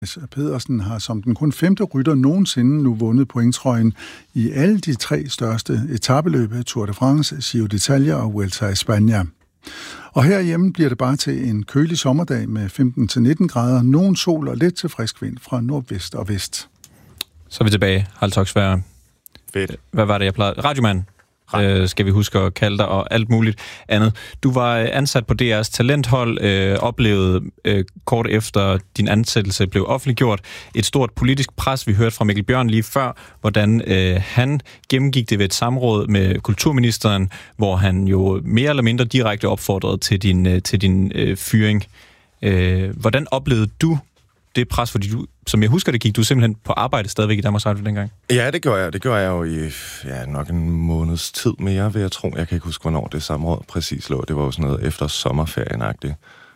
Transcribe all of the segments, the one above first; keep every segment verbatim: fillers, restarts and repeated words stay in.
Pedersen har som den kun femte rytter nogensinde nu vundet pointtrøjen i alle de tre største etapeløb, Tour de France, Giro d'Italia og Vuelta a España. Og herhjemme bliver det bare til en kølig sommerdag med femten til nitten grader, nogen sol og let til frisk vind fra nordvest og vest. Så er vi tilbage. Halvtoksvær. Fedt. Hvad var det, jeg plejede? Radiomand. Øh, skal vi huske at kalde dig, og alt muligt andet. Du var ansat på D R's talenthold, øh, oplevede øh, kort efter din ansættelse blev offentliggjort et stort politisk pres. Vi hørte fra Mikkel Bjørn lige før, hvordan øh, han gennemgik det ved et samråd med kulturministeren, hvor han jo mere eller mindre direkte opfordrede til din, øh, til din øh, fyring. Øh, hvordan oplevede du det pres, fordi du, som jeg husker det, gik du simpelthen på arbejde stadigvæk i Danmarks Radio dengang? Ja, det gjorde jeg. Det gjorde jeg jo i ja, nok en måneds tid mere, vil jeg tro. Jeg kan ikke huske, hvornår det samråd præcis lå. Det var jo sådan noget efter sommerferien-agtigt.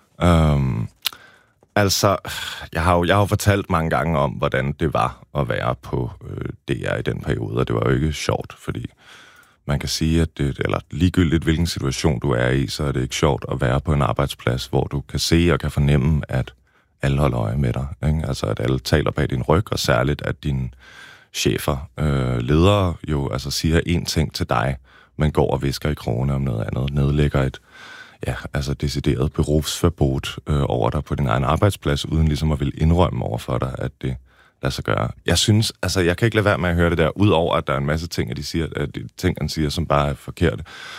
Um, altså, jeg har, jo, jeg har jo fortalt mange gange om, hvordan det var at være på øh, D R i den periode, og det var jo ikke sjovt, fordi man kan sige, at det, eller ligegyldigt hvilken situation du er i, så er det ikke sjovt at være på en arbejdsplads, hvor du kan se og kan fornemme, at alle holder øje med dig, ikke? Altså at alle taler bag din ryg, og særligt at dine chefer, øh, ledere jo altså siger én ting til dig, men går og visker i krogene om noget andet, nedlægger et ja, altså decideret berufsverbot øh, over dig på din egen arbejdsplads, uden ligesom at ville indrømme over for dig, at det lader sig gøre. Jeg synes, altså jeg kan ikke lade være med at høre det der, udover at der er en masse ting, at de siger, at de ting, han siger, som bare er forkerte.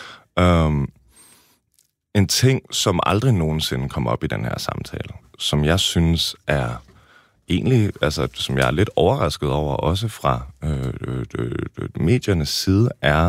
Um, en ting, som aldrig nogensinde kommer op i den her samtale, som jeg synes er egentlig, altså som jeg er lidt overrasket over, også fra øh, øh, øh, mediernes side, er,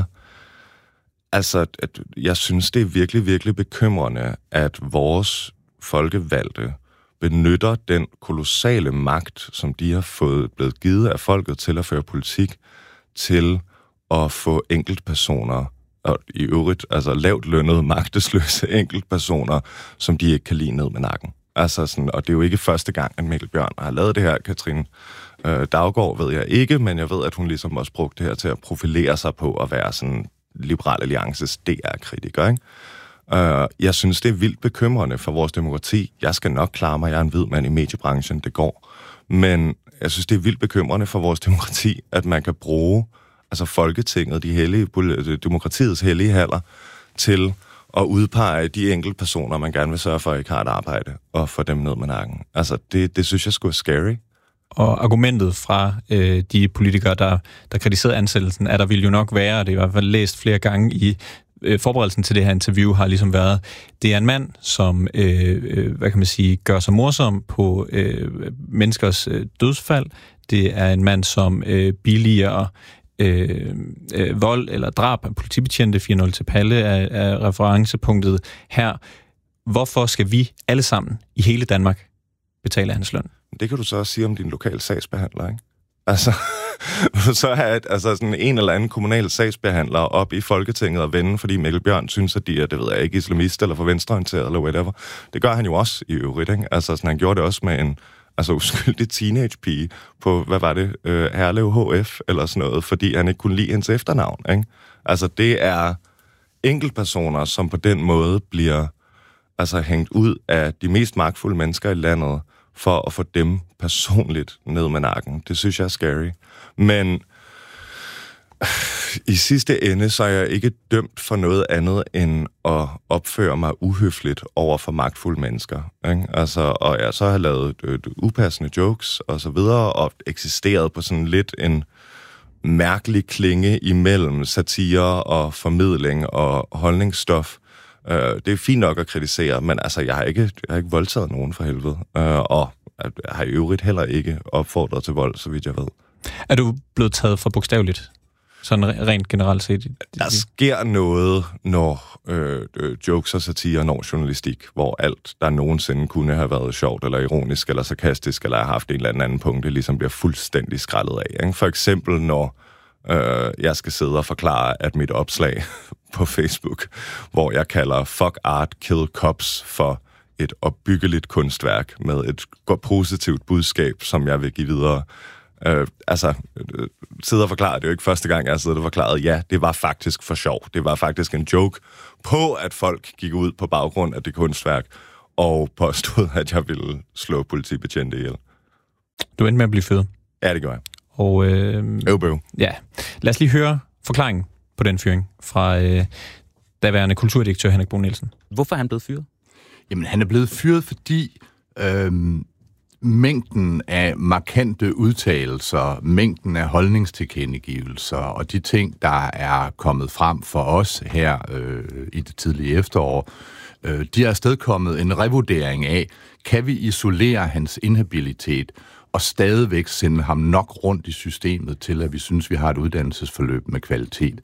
altså, at jeg synes, det er virkelig, virkelig bekymrende, at vores folkevalgte benytter den kolossale magt, som de har fået blevet givet af folket til at føre politik, til at få enkeltpersoner, og i øvrigt, altså lavt lønnede, magtesløse enkeltpersoner, som de ikke kan lide ned med nakken. Altså sådan, og det er jo ikke første gang, at Mikkel Bjørn har lavet det her. Katrine øh, Daugaard ved jeg ikke, men jeg ved, at hun ligesom også brugte det her til at profilere sig på at være sådan Liberal Alliances D R-kritiker, ikke? Uh, jeg synes, det er vildt bekymrende for vores demokrati. Jeg skal nok klare mig, jeg er en hvid mand i mediebranchen, det går. Men jeg synes, det er vildt bekymrende for vores demokrati, at man kan bruge altså Folketinget, de hellige, demokratiets hellige haller, til at udpege de enkelte personer, man gerne vil sørge for, at ikke har et arbejde, og få dem ned med nakken. Altså, det, det synes jeg sgu er scary. Og argumentet fra øh, de politikere, der, der kritiserede ansættelsen, er der vil jo nok være, og det er i hvert fald læst flere gange i øh, forberedelsen til det her interview, har ligesom været, det er en mand, som, øh, øh, hvad kan man sige, gør sig morsom på øh, menneskers øh, dødsfald. Det er en mand, som øh, billiger Øh, øh, vold eller drab af politibetjente. Fire nul til Palle er, er referencepunktet her. Hvorfor skal vi alle sammen i hele Danmark betale hans løn? Det kan du så også sige om din lokale sagsbehandler, ikke? Altså, så har altså sådan en eller anden kommunal sagsbehandler op i Folketinget og vende, fordi Mikkel Bjørn synes, at de er, det ved jeg ikke, islamist eller for venstreorienteret eller whatever. Det gør han jo også i øvrigt, ikke? Altså, sådan, han gjorde det også med en altså uskyldig teenagepige på, hvad var det, øh, Herlev H F eller sådan noget, fordi han ikke kunne lide hendes efternavn, ikke? Altså, det er enkeltpersoner, som på den måde bliver altså hængt ud af de mest magtfulde mennesker i landet, for at få dem personligt ned med nakken. Det synes jeg er scary. Men i sidste ende, så er jeg ikke dømt for noget andet, end at opføre mig uhøfligt over for magtfulde mennesker, ikke? Altså, og jeg så har lavet øh, upassende jokes og så videre, og eksisteret på sådan lidt en mærkelig klinge imellem satire og formidling og holdningsstof. Uh, det er fint nok at kritisere, men altså, jeg har ikke, jeg har ikke voldtaget nogen for helvede, uh, og jeg har i øvrigt heller ikke opfordret til vold, så vidt jeg ved. Er du blevet taget for bogstaveligt? Sådan rent generelt set? Der sker noget, når øh, jokes og satire når journalistik, hvor alt, der nogensinde kunne have været sjovt, eller ironisk, eller sarkastisk, eller har haft en eller anden punkt, det ligesom bliver fuldstændig skrællet af, ikke? For eksempel, når øh, jeg skal sidde og forklare, at mit opslag på Facebook, hvor jeg kalder Fuck Art, Kill Cops for et opbyggeligt kunstværk med et godt positivt budskab, som jeg vil give videre. Øh, altså, øh, sidde og forklare, det er jo ikke første gang, jeg har siddet og forklaret, ja, det var faktisk for sjov. Det var faktisk en joke på, at folk gik ud på baggrund af det kunstværk, og påstod, at jeg ville slå politibetjente ihjel. Du endte med at blive fyret. Ja, det gør jeg. Og øh, Øvbøv. Ja, lad os lige høre forklaringen på den fyring fra øh, daværende kulturdirektør Henrik Bo Nielsen. Hvorfor er han blevet fyret? Jamen, han er blevet fyret, fordi øhm, mængden af markante udtalelser, mængden af holdningstilkendegivelser og de ting, der er kommet frem for os her øh, i det tidlige efterår, øh, de har afstedkommet en revurdering af, kan vi isolere hans inhabilitet og stadigvæk sende ham nok rundt i systemet til, at vi synes, vi har et uddannelsesforløb med kvalitet.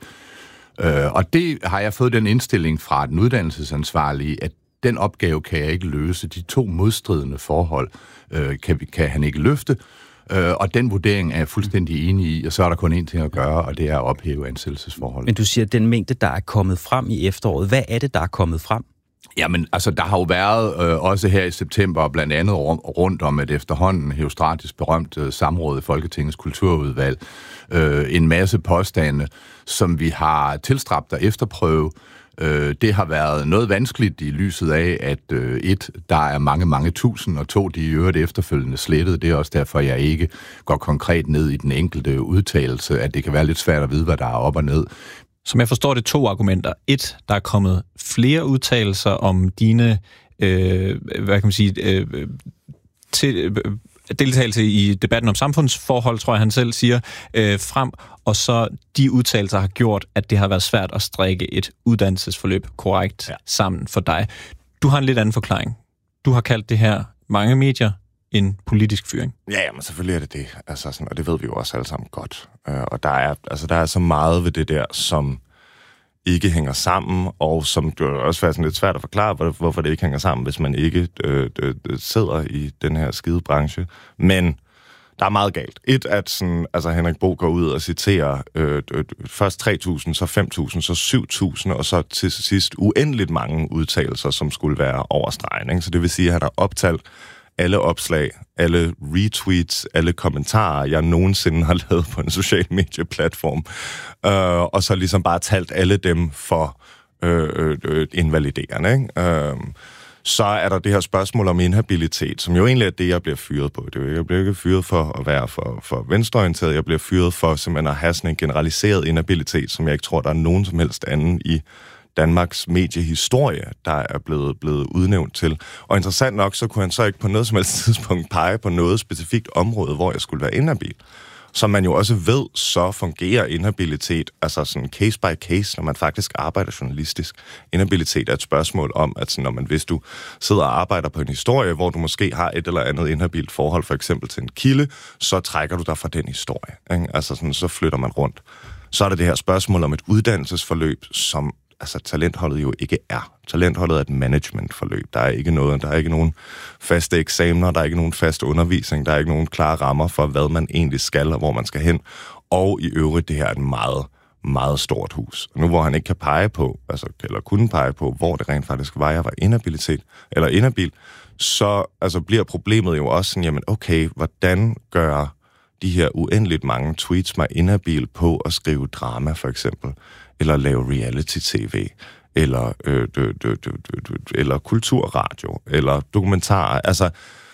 Øh, og det har jeg fået den indstilling fra den uddannelsesansvarlige, at den opgave kan jeg ikke løse. De to modstridende forhold øh, kan, vi, kan han ikke løfte, øh, og den vurdering er jeg fuldstændig enig i, og så er der kun én ting at gøre, og det er at ophæve ansættelsesforholdet. Men du siger, at den mængde, der er kommet frem i efteråret, hvad er det, der er kommet frem? Jamen, altså, der har jo været, øh, også her i september, blandt andet rundt om et efterhånden heostratisk berømt øh, samråd i Folketingets kulturudvalg, øh, en masse påstande, som vi har tilstræbt at efterprøve. Øh, det har været noget vanskeligt i lyset af, at øh, et, der er mange, mange tusind, og to, de i øvrigt efterfølgende slettet. Det er også derfor, jeg ikke går konkret ned i den enkelte udtalelse, at det kan være lidt svært at vide, hvad der er op og ned. Som jeg forstår det, to argumenter. Et, der er kommet flere udtalelser om dine, øh, hvad kan man sige, øh, til, øh, deltagelse i debatten om samfundsforhold, tror jeg, han selv siger, øh, frem, og så de udtalelser har gjort, at det har været svært at strikke et uddannelsesforløb korrekt ja. sammen for dig. Du har en lidt anden forklaring. Du har kaldt det her mange medier en politisk fyring. Ja, men selvfølgelig er det det. Altså, sådan, og det ved vi jo også alle sammen godt. Uh, og der er, altså, der er så meget ved det der, som ikke hænger sammen, og som det også er sådan lidt svært at forklare, hvorfor det ikke hænger sammen, hvis man ikke øh, øh, sidder i den her skide branche. Men der er meget galt. Et, at sådan, altså Henrik Bo går ud og citerer øh, øh, først tre tusind, så fem tusind, så syv tusind, og så til sidst uendeligt mange udtalelser, som skulle være over stregen. Ikke? Så det vil sige, at han har optalt alle opslag, alle retweets, alle kommentarer, jeg nogensinde har lavet på en social medieplatform, øh, og så ligesom bare talt alle dem for øh, øh, invaliderende. Ikke? Øh, så er der det her spørgsmål om inhabilitet, som jo egentlig er det, jeg bliver fyret på. Det er jo, jeg bliver ikke fyret for at være for, for venstreorienteret, jeg bliver fyret for simpelthen at have sådan en generaliseret inhabilitet, som jeg ikke tror, der er nogen som helst anden i Danmarks mediehistorie, der er blevet, blevet udnævnt til. Og interessant nok, så kunne han så ikke på noget som helst tidspunkt pege på noget specifikt område, hvor jeg skulle være inhabil. Som man jo også ved, så fungerer inhabilitet, altså sådan case by case, når man faktisk arbejder journalistisk. Inhabilitet er et spørgsmål om, at sådan, når man, hvis du sidder og arbejder på en historie, hvor du måske har et eller andet inhabilt forhold, for eksempel til en kilde, så trækker du dig fra den historie. Ikke? Altså sådan, så flytter man rundt. Så er der det her spørgsmål om et uddannelsesforløb, som altså talentholdet jo ikke er. Talentholdet er et managementforløb. Der er ikke noget, der er ikke nogen faste eksamener, der er ikke nogen fast undervisning, der er ikke nogen klare rammer for, hvad man egentlig skal og hvor man skal hen. Og i øvrigt, det her er et meget, meget stort hus. Nu hvor han ikke kan pege på, altså, eller kunne pege på, hvor det rent faktisk var, jeg var inhabilitet, eller inhabil, så altså, bliver problemet jo også sådan, jamen okay, hvordan gør de her uendeligt mange tweets mig inhabil på at skrive drama, for eksempel, eller lave reality-tv, eller, øh, dø, dø, dø, dø, dø, eller kulturradio, eller dokumentarer. Altså,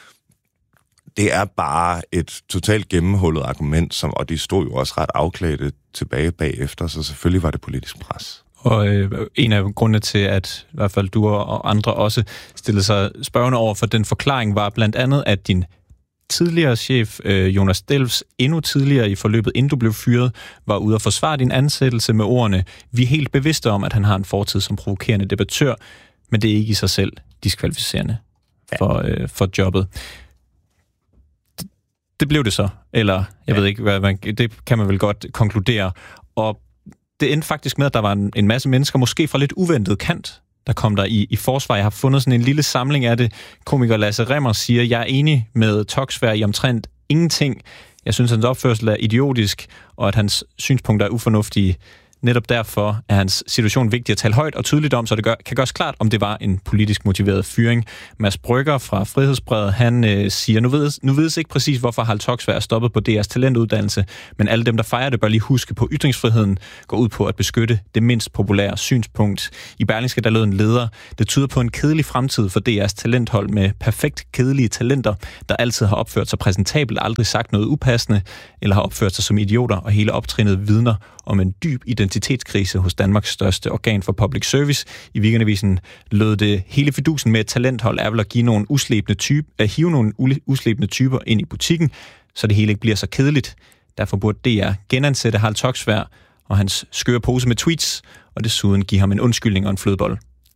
det er bare et totalt gennemhullet argument, som, og de stod jo også ret afklædte tilbage bagefter, så selvfølgelig var det politisk pres. Og øh, en af grundene til, at i hvert fald du og andre også stillede sig spørgende over for den forklaring, var blandt andet, at din tidligere chef, øh, Jonas Delfs, endnu tidligere i forløbet, inden du blev fyret, var ude at forsvare din ansættelse med ordene: vi er helt bevidste om, at han har en fortid som provokerende debattør, men det er ikke i sig selv diskvalificerende for, øh, for jobbet. Det, det blev det så, eller jeg ja. ved ikke, hvad man, det kan man vel godt konkludere. Og det endte faktisk med, at der var en, en masse mennesker, måske fra lidt uventet kant, der kom der i, i forsvar. Jeg har fundet sådan en lille samling af det. Komiker Lasse Remmer siger, jeg er enig med Toksvær i omtrent ingenting. Jeg synes, hans opførsel er idiotisk, og at hans synspunkter er ufornuftige. Netop derfor er hans situation vigtig at tale højt og tydeligt om, så det gør, kan gøres klart, om det var en politisk motiveret fyring. Mads Brygger fra Frihedsbrevet, han øh, siger, nu ved, nu ved ikke præcis, hvorfor Harald Toksvær er stoppet på D R's talentuddannelse, men alle dem, der fejrer det, bør lige huske på, ytringsfriheden går ud på at beskytte det mindst populære synspunkt. I Berlingske, der lød en leder, det tyder på en kedelig fremtid for D R's talenthold med perfekt kedelige talenter, der altid har opført sig præsentabelt, aldrig sagt noget upassende, eller har opført sig som idioter, og hele optrinnet vidner om en dyb identitetskrise hos Danmarks største organ for public service. I Weekendavisen lød det hele fidusen med et talenthold er vel at give nogle uslebne type, at hive nogle uslebne typer ind i butikken, så det hele ikke bliver så kedeligt. Derfor burde D R genansætte Harald Toksvær og hans skøre pose med tweets, og desuden give ham en undskyldning og en flødebold.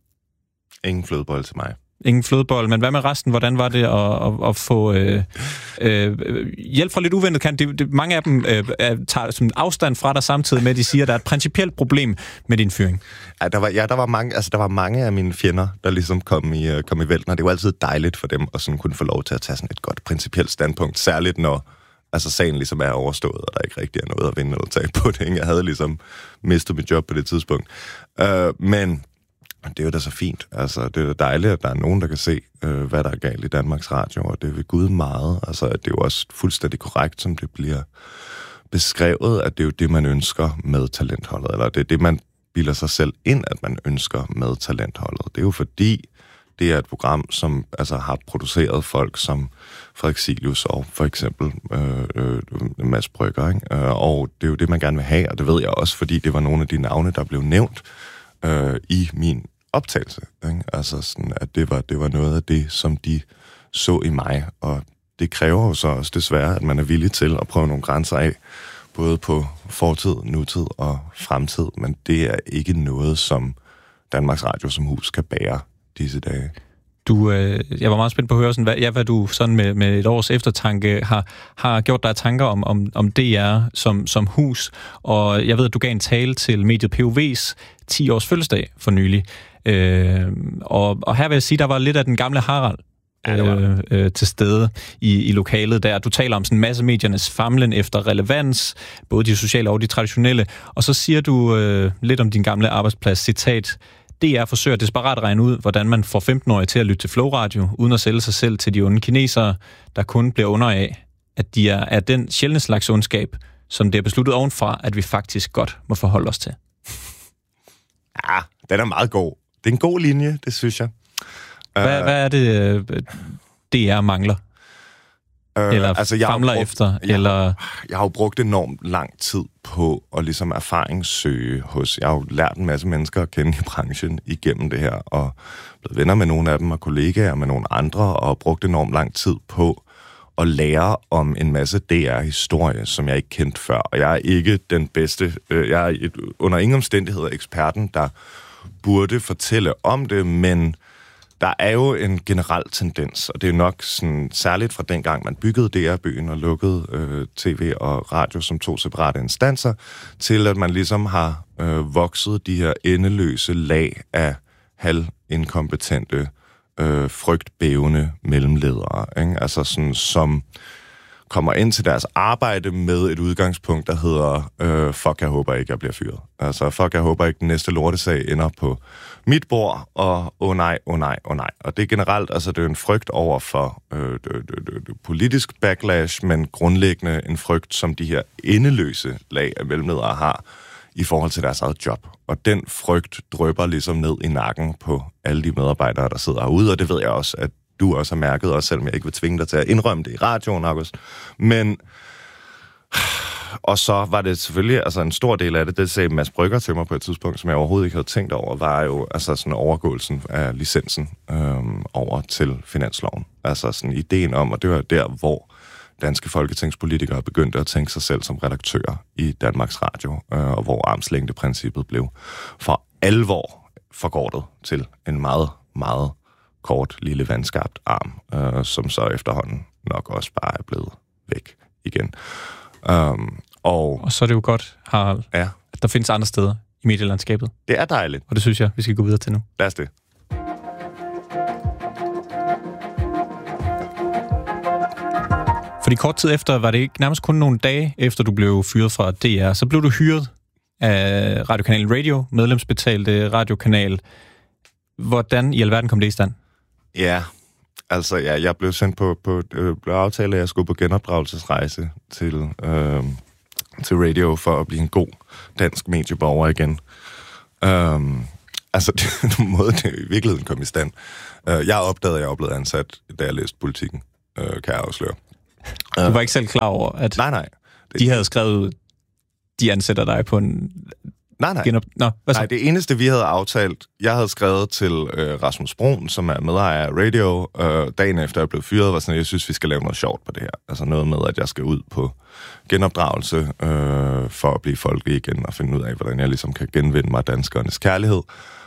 Ingen flødebold til mig. Ingen flødebold, men hvad med resten? Hvordan var det at, at, at få øh, øh, hjælp fra lidt uventet kant? Det, det, mange af dem øh, tager sådan afstand fra dig samtidig med, at de siger, at der er et principielt problem med din fyring. Ja, der var, ja, der var mange, altså der var mange af mine fjender, der ligesom kom i, kom i vælten, og det var altid dejligt for dem at sådan kunne få lov til at tage sådan et godt principielt standpunkt, særligt når altså sagen ligesom er overstået, og der ikke rigtig er noget at vinde eller tage på det. Jeg havde ligesom mistet mit job på det tidspunkt. Uh, men det er jo da så fint. Altså, det er da dejligt, at der er nogen, der kan se, øh, hvad der er galt i Danmarks Radio, og det er ved Gud meget. Altså, det er jo også fuldstændig korrekt, som det bliver beskrevet, at det er jo det, man ønsker med talentholdet, eller det er det, man bilder sig selv ind, at man ønsker med talentholdet. Det er jo fordi, det er et program, som altså, har produceret folk som Frederik Silius og for eksempel øh, øh, Mads Brygger, ikke? Og det er jo det, man gerne vil have, og det ved jeg også, fordi det var nogle af de navne, der blev nævnt øh, i min optagelse, ikke? Altså sådan, at det var, det var noget af det, som de så i mig, og det kræver jo så også desværre, at man er villig til at prøve nogle grænser af, både på fortid, nutid og fremtid, men det er ikke noget, som Danmarks Radio som hus kan bære disse dage. Du, øh, jeg var meget spændt på at høre, sådan, hvad, ja, hvad du sådan med, med et års eftertanke har, har gjort dig tanker om, om, om D R som, som hus, og jeg ved, at du gav en tale til mediet P O V's ti års fødselsdag for nylig. Øh, og, og her vil jeg sige, der var lidt af den gamle Harald øh, øh, til stede i, i lokalet der. Du taler om sådan en masse mediernes famlen efter relevans, både de sociale og de traditionelle, og så siger du øh, lidt om din gamle arbejdsplads, citat: D R forsøger desperat at regne ud, hvordan man får femten-årige til at lytte til Flow Radio, uden at sælge sig selv til de onde kinesere, der kun bliver under af, at de er, er den sjældne slags ondskab, som det er besluttet ovenfra, at vi faktisk godt må forholde os til. Ja, den er meget god. Det er en god linje, det synes jeg. Hvad, uh, hvad er det, D R mangler? Uh, eller altså, jeg famler brugt, efter? Jeg, eller... jeg har jo brugt enormt lang tid på at ligesom erfaringssøge hos... Jeg har jo lært en masse mennesker at kende i branchen igennem det her, og blevet venner med nogle af dem, og kollegaer med nogle andre, og brugt enormt lang tid på at lære om en masse D R-historie, som jeg ikke kendte før. Og jeg er ikke den bedste... Jeg er et, under ingen omstændigheder eksperten, der burde fortælle om det, men der er jo en generel tendens, og det er nok sådan, særligt fra dengang, man byggede D R-byen og lukkede øh, tv og radio som to separate instanser, til at man ligesom har øh, vokset de her endeløse lag af halvinkompetente, øh, frygtbævende mellemledere, ikke? Altså sådan, som kommer ind til deres arbejde med et udgangspunkt, der hedder, øh, fuck, jeg håber ikke, jeg bliver fyret. Altså, fuck, jeg håber ikke, den næste lortesag ender på mit bord, og åh oh nej, åh oh nej, åh oh nej. Og det er generelt, altså det er en frygt over for øh, det, det, det, det politisk backlash, men grundlæggende en frygt, som de her endeløse lag af mellemledere har i forhold til deres eget job. Og den frygt drypper ligesom ned i nakken på alle de medarbejdere, der sidder herude, og det ved jeg også, at du også har mærket, også selvom jeg ikke vil tvinge dig til at indrømme det i radioen, August. Men, og så var det selvfølgelig, altså en stor del af det, det sagde Mads Brygger til mig på et tidspunkt, som jeg overhovedet ikke havde tænkt over, var jo altså sådan overgåelsen af licensen øhm, over til finansloven. Altså sådan ideen om, og det var der, hvor danske folketingspolitikere begyndte at tænke sig selv som redaktører i Danmarks Radio, øh, og hvor armslængdeprincippet blev for alvor forkortet til en meget, meget kort, lille vandskabt arm, øh, som så efterhånden nok også bare er blevet væk igen. Um, og, og så er det jo godt, Harald, ja, at der findes andre steder i medielandskabet. Det er dejligt. Og det synes jeg, vi skal gå videre til nu. Lad os det. Fordi kort tid efter, var det ikke nærmest kun nogle dage efter, du blev fyret fra D R, så blev du hyret af radiokanalen Radio, medlemsbetalte radiokanal. Hvordan i alverden kom det i stand? Ja, altså ja, jeg blev sendt på, på øh, blev aftalt, at jeg skulle på genopdragelsesrejse til, øh, til Radio for at blive en god dansk medieborger igen. Um, altså, den måde, det i virkeligheden kom i stand. Uh, jeg opdagede, at jeg var blevet ansat, da jeg læste Politikken, uh, kan jeg afsløre. Du var ikke selv klar over, at nej, nej. Det, de havde skrevet, de ansætter dig på en... Nej, nej. Genop... Nå, hvad så? Nej, det eneste, vi havde aftalt, jeg havde skrevet til øh, Rasmus Brun, som er medejer af Radio, øh, dagen efter jeg blev fyret, var sådan, at jeg synes, vi skal lave noget sjovt på det her. Altså noget med, at jeg skal ud på genopdragelse øh, for at blive folkelig igen og finde ud af, hvordan jeg ligesom kan genvinde mig danskernes kærlighed.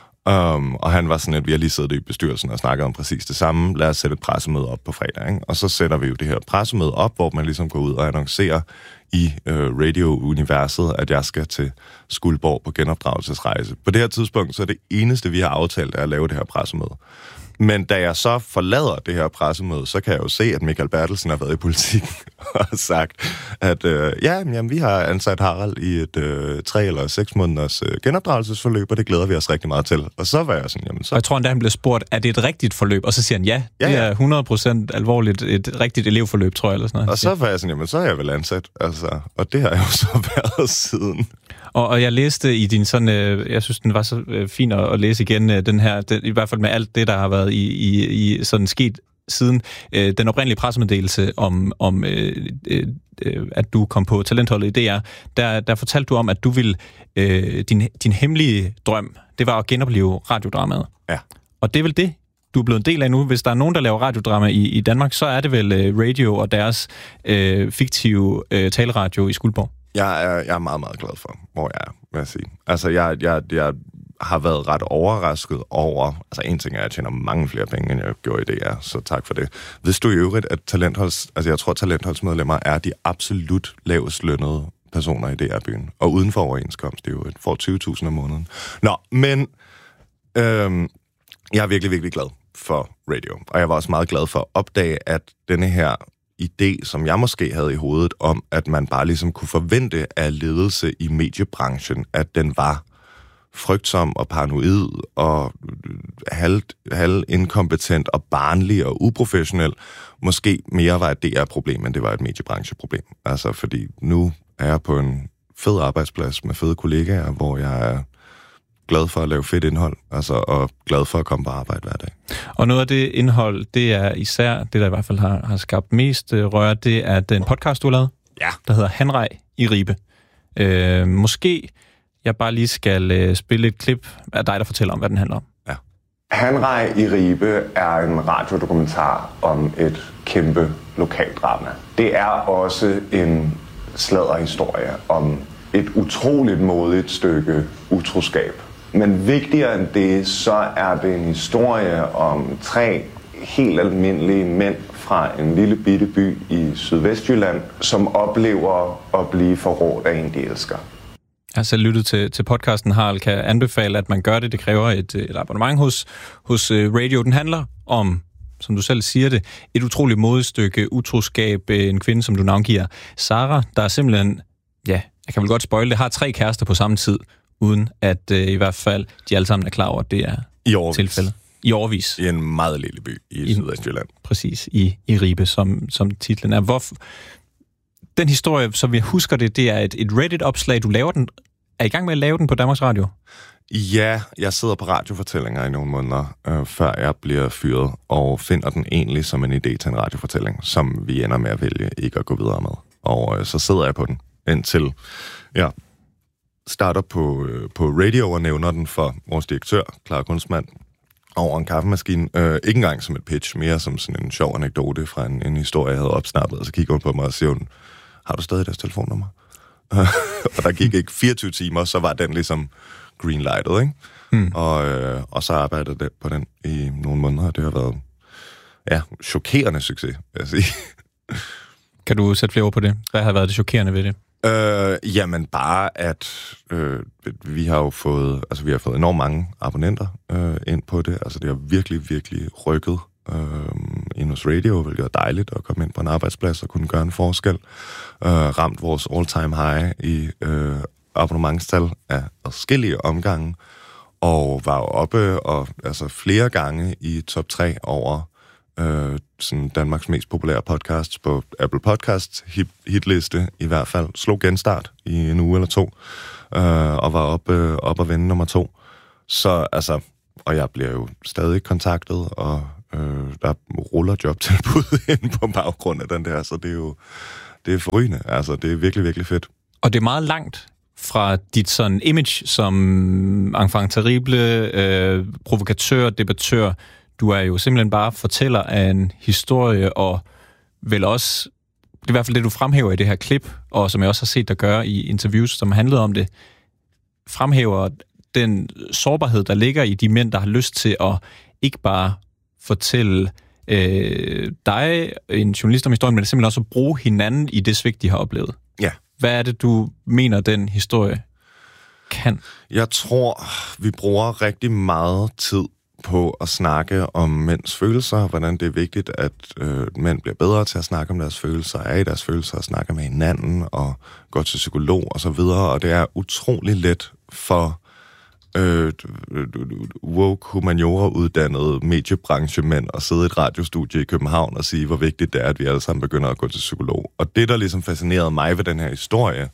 Um, og han var sådan, at vi har lige siddet i bestyrelsen og snakket om præcis det samme. Lad os sætte et pressemøde op på fredag, ikke? Og så sætter vi jo det her pressemøde op, hvor man ligesom går ud og annoncerer i øh, radio-universet, at jeg skal til Skuldborg på genopdragelsesrejse. På det her tidspunkt, så er det eneste, vi har aftalt, er at lave det her pressemøde. Men da jeg så forlader det her pressemøde, så kan jeg jo se, at Michael Bertelsen har været i Politikken og har sagt, at øh, ja, jamen, vi har ansat Harald i et øh, tre eller seks måneders øh, genopdragelsesforløb, og det glæder vi os rigtig meget til. Og så var jeg sådan, jamen så... Og jeg tror endda, han blev spurgt, er det et rigtigt forløb? Og så siger han, ja, det ja, ja. er hundrede procent alvorligt et rigtigt elevforløb, tror jeg. Eller sådan noget. Og så var jeg sådan, jamen så er jeg vel ansat, altså. Og det har jeg jo så været siden. Og, og jeg læste i din sådan, øh, jeg synes, den var så øh, fin at, at læse igen, øh, den her, den, i hvert fald med alt det, der har været i, i, i sådan sket siden øh, den oprindelige pressemeddelelse om, om øh, øh, at du kom på talentholdet i D R, der, der fortalte du om, at du ville, øh, din, din hemmelige drøm, det var at genopleve radiodramaet. Ja. Og det er vel det, du er blevet en del af nu. Hvis der er nogen, der laver radiodrama i, i Danmark, så er det vel øh, Radio og deres øh, fiktive øh, taleradio i Skuldborg. Jeg er, jeg er meget, meget glad for, hvor jeg er, vil jeg sige. Altså, jeg, jeg, jeg har været ret overrasket over... Altså, en ting er, at jeg tjener mange flere penge, end jeg gjorde i D R, så tak for det. Hvis du i øvrigt, at talentholds... Altså, jeg tror, at talentholdsmedlemmer er de absolut lavest lønnede personer i D R-byen. Og uden for overenskomst, det er jo et, får tyve tusind om måneden. Nå, men... Øhm, jeg er virkelig, virkelig glad for Radio. Og jeg var også meget glad for at opdage, at denne her idé, som jeg måske havde i hovedet, om at man bare ligesom kunne forvente af ledelse i mediebranchen, at den var frygtsom og paranoid og halv, halv inkompetent og barnlig og uprofessionel, måske mere var et D R-problem, end det var et mediebrancheproblem. Altså, fordi nu er jeg på en fed arbejdsplads med fede kollegaer, hvor jeg er glad for at lave fedt indhold, altså, og glad for at komme på arbejde hver dag. Og noget af det indhold, det er især, det der i hvert fald har, har skabt mest øh, røre, det er den podcast, du har lavet, ja. Der hedder Hanrej i Ribe. Øh, måske jeg bare lige skal øh, spille et klip af dig, der fortæller om, hvad den handler om. Ja. Hanrej i Ribe er en radiodokumentar om et kæmpe lokaldrama. Det er også en sladderhistorie om et utroligt modigt stykke utroskab. Men vigtigere end det, så er det en historie om tre helt almindelige mænd fra en lille bitte by i Sydvestjylland, som oplever at blive forrådt af en, de elsker. Jeg har selv lyttet til, til podcasten, Harald, kan anbefale, at man gør det. Det kræver et, et abonnement hos, hos Radio. Den handler om, som du selv siger det, et utroligt modestykke, utroskab, en kvinde, som du navngiver, Sara, der er simpelthen, ja, jeg kan vel godt spoile det, har tre kærester på samme tid, uden at øh, i hvert fald de alle sammen er klar over, at det er I tilfældet. I årvis. I en meget lille by i, I Sydvestjylland. Præcis, i, i Ribe, som, som titlen er. Hvor, den historie, som jeg husker det, det er et, et Reddit-opslag. Du laver den, er I gang med at lave den på Danmarks Radio? Ja, jeg sidder på radiofortællinger i nogle måneder, øh, før jeg bliver fyret, og finder den egentlig som en idé til en radiofortælling, som vi ender med at vælge ikke at gå videre med. Og øh, så sidder jeg på den, indtil jeg starter på, øh, på radio og nævner den for vores direktør, Clara Kunstmann, over en kaffemaskine. Øh, ikke engang som et pitch, mere som sådan en sjov anekdote fra en, en historie, jeg havde opsnappet, og så kigger hun på mig og siger hun, har du stadig deres telefonnummer? Og der gik ikke fireogtyve timer, så var den ligesom greenlightet, ikke? Hmm. Og, øh, og så arbejdede jeg på den i nogle måneder, og det har været, ja, chokerende succes, vil jeg sige. Kan du sætte flere ord på det? Hvad har været det chokerende ved det? Øh, jamen bare, at øh, vi har jo fået, altså vi har fået enormt mange abonnenter øh, ind på det. Altså det har virkelig, virkelig rykket øh, ind hos Radio, hvilket er dejligt at komme ind på en arbejdsplads og kunne gøre en forskel. Øh, ramt vores all-time high i øh, abonnementstal af forskellige omgange, og var oppe og altså flere gange i top tre over øh, sådan Danmarks mest populære podcasts på Apple Podcasts hit, hitliste, i hvert fald slog genstart i en uge eller to, øh, og var oppe øh, op og vende nummer to. Så altså, og jeg bliver jo stadig kontaktet, og øh, der ruller jobtilbud ind på baggrund af den der, så det er jo det er forrygende. Altså, det er virkelig, virkelig fedt. Og det er meget langt fra dit sådan image som enfant terrible, øh, provokatør, debattør. Du er jo simpelthen bare fortæller af en historie, og vel også, det er i hvert fald det, du fremhæver i det her klip, og som jeg også har set dig gøre i interviews, som handlede om det, fremhæver den sårbarhed, der ligger i de mænd, der har lyst til at ikke bare fortælle øh, dig, en journalist om historien, men simpelthen også at bruge hinanden i det svigt, de har oplevet. Ja. Hvad er det, du mener, den historie kan? Jeg tror, vi bruger rigtig meget tid på at snakke om mænds følelser, hvordan det er vigtigt, at øh, mænd bliver bedre til at snakke om deres følelser, er i deres følelser, og snakke med hinanden, og gå til psykolog og så videre, og det er utrolig let for øh, woke humaniora-uddannede mediebranchemænd at sidde i et radiostudie i København og sige, hvor vigtigt det er, at vi alle sammen begynder at gå til psykolog. Og det, der ligesom fascinerede mig ved den her historie,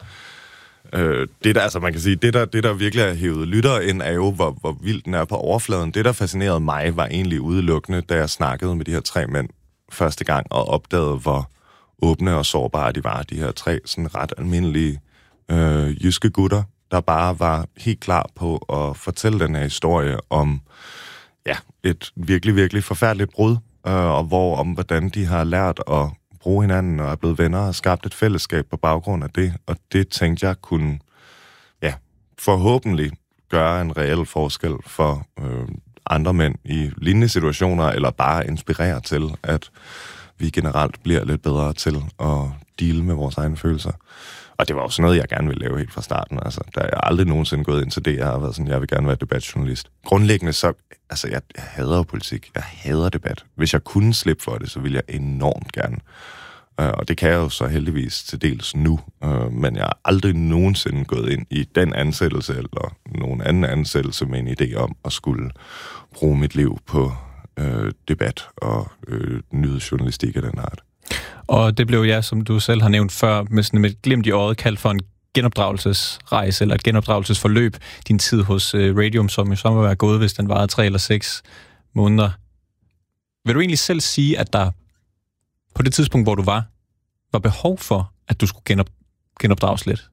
øh, det der, altså man kan sige, det der, det der virkelig er hævet lyttere ind, er jo, hvor, hvor vildt den er på overfladen. Det, der fascinerede mig, var egentlig udelukkende, da jeg snakkede med de her tre mænd første gang, og opdagede, hvor åbne og sårbare de var. De her tre sådan ret almindelige øh, jyske gutter, der bare var helt klar på at fortælle den her historie om ja, et virkelig, virkelig forfærdeligt brud, øh, og hvor om hvordan de har lært at bruge hinanden og er blevet venner og skabt et fællesskab på baggrund af det. Og det tænkte jeg kunne ja, forhåbentlig gøre en reel forskel for øh, andre mænd i lignende situationer, eller bare inspirere til, at vi generelt bliver lidt bedre til at deale med vores egne følelser. Og det var også noget, jeg gerne ville lave helt fra starten. Altså, der er jeg aldrig nogensinde gået ind til det, jeg har været sådan, jeg vil gerne være debatjournalist. Grundlæggende så, altså, jeg, jeg hader jo politik. Jeg hader debat. Hvis jeg kunne slippe for det, så ville jeg enormt gerne. Uh, og det kan jeg jo så heldigvis til dels nu. Uh, men jeg har aldrig nogensinde gået ind i den ansættelse, eller nogen anden ansættelse med en idé om at skulle bruge mit liv på uh, debat og uh, nyhedsjournalistik af den art. Og det blev jeg, ja, som du selv har nævnt før, med sådan et glimt i øjet kaldt for en genopdragelsesrejse, eller et genopdragelsesforløb, din tid hos uh, Radium, som jo så må være gået, hvis den varede tre eller seks måneder. Vil du egentlig selv sige, at der på det tidspunkt, hvor du var, var behov for, at du skulle genop, genopdrages lidt?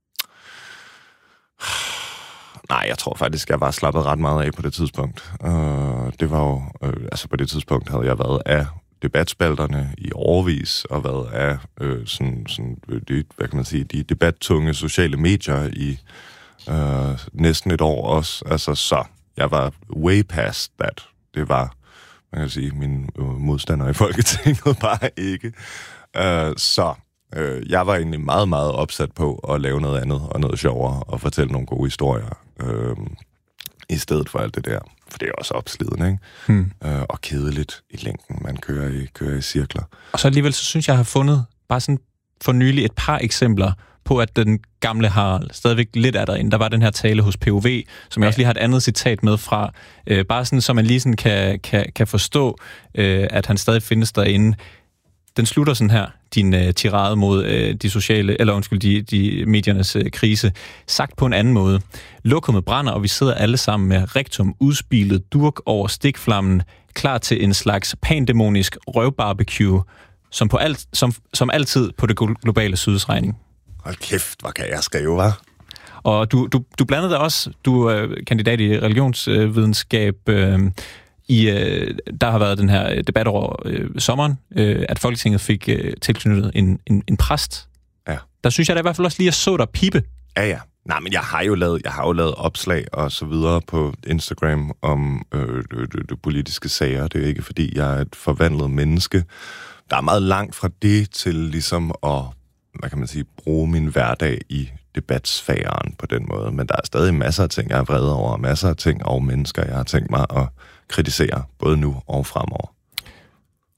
Nej, jeg tror faktisk, jeg var slappet ret meget af på det tidspunkt. Uh, det var jo, uh, altså på det tidspunkt havde jeg været af debatspalterne i årevis, og været af øh, sådan, sådan, de, hvad kan man sige, de debattunge sociale medier i øh, næsten et år også. Altså, så jeg var way past that. Det var, man kan sige, mine øh, modstandere i Folketinget bare ikke. Øh, så øh, jeg var egentlig meget, meget opsat på at lave noget andet og noget sjovere, og fortælle nogle gode historier, øh, i stedet for alt det der. For det er også opslidende, ikke? Hmm. Øh, og kedeligt i længden. Man kører i, kører i cirkler. Og så alligevel, så synes jeg, jeg har fundet bare sådan for nylig et par eksempler på, at den gamle Harald stadigvæk lidt er derinde. Der var den her tale hos P O V, som jeg også lige har et andet citat med fra. Øh, bare sådan, så man lige sådan kan, kan, kan forstå, øh, at han stadig findes derinde. Den slutter sådan her, din øh, tirade mod øh, de sociale, eller undskyld, de, de mediernes øh, krise. Sagt på en anden måde. Lokummet brænder, og vi sidder alle sammen med rektum udspilet durk over stikflammen, klar til en slags pandemonisk røvbarbecue, som, på alt, som, som altid på det globale sydes regning. Hold kæft, hvor kan jeg skrive, hva'? Og du, du, du blandede dig også, du er øh, kandidat i religionsvidenskab, øh, I, øh, der har været den her debat over øh, sommeren, øh, at Folketinget fik øh, tilknyttet en, en, en præst. Ja. Der synes jeg da i hvert fald også lige, at jeg så dig pipe. Ja, ja. Nej, men jeg har jo lavet, jeg har jo lavet opslag og så videre på Instagram om øh, de, de politiske sager. Det er ikke, fordi jeg er et forvandlet menneske. Der er meget langt fra det til ligesom at, hvad kan man sige, bruge min hverdag i debatsfæren på den måde. Men der er stadig masser af ting, jeg er vred over, masser af ting og mennesker, jeg har tænkt mig at kritisere, både nu og fremover.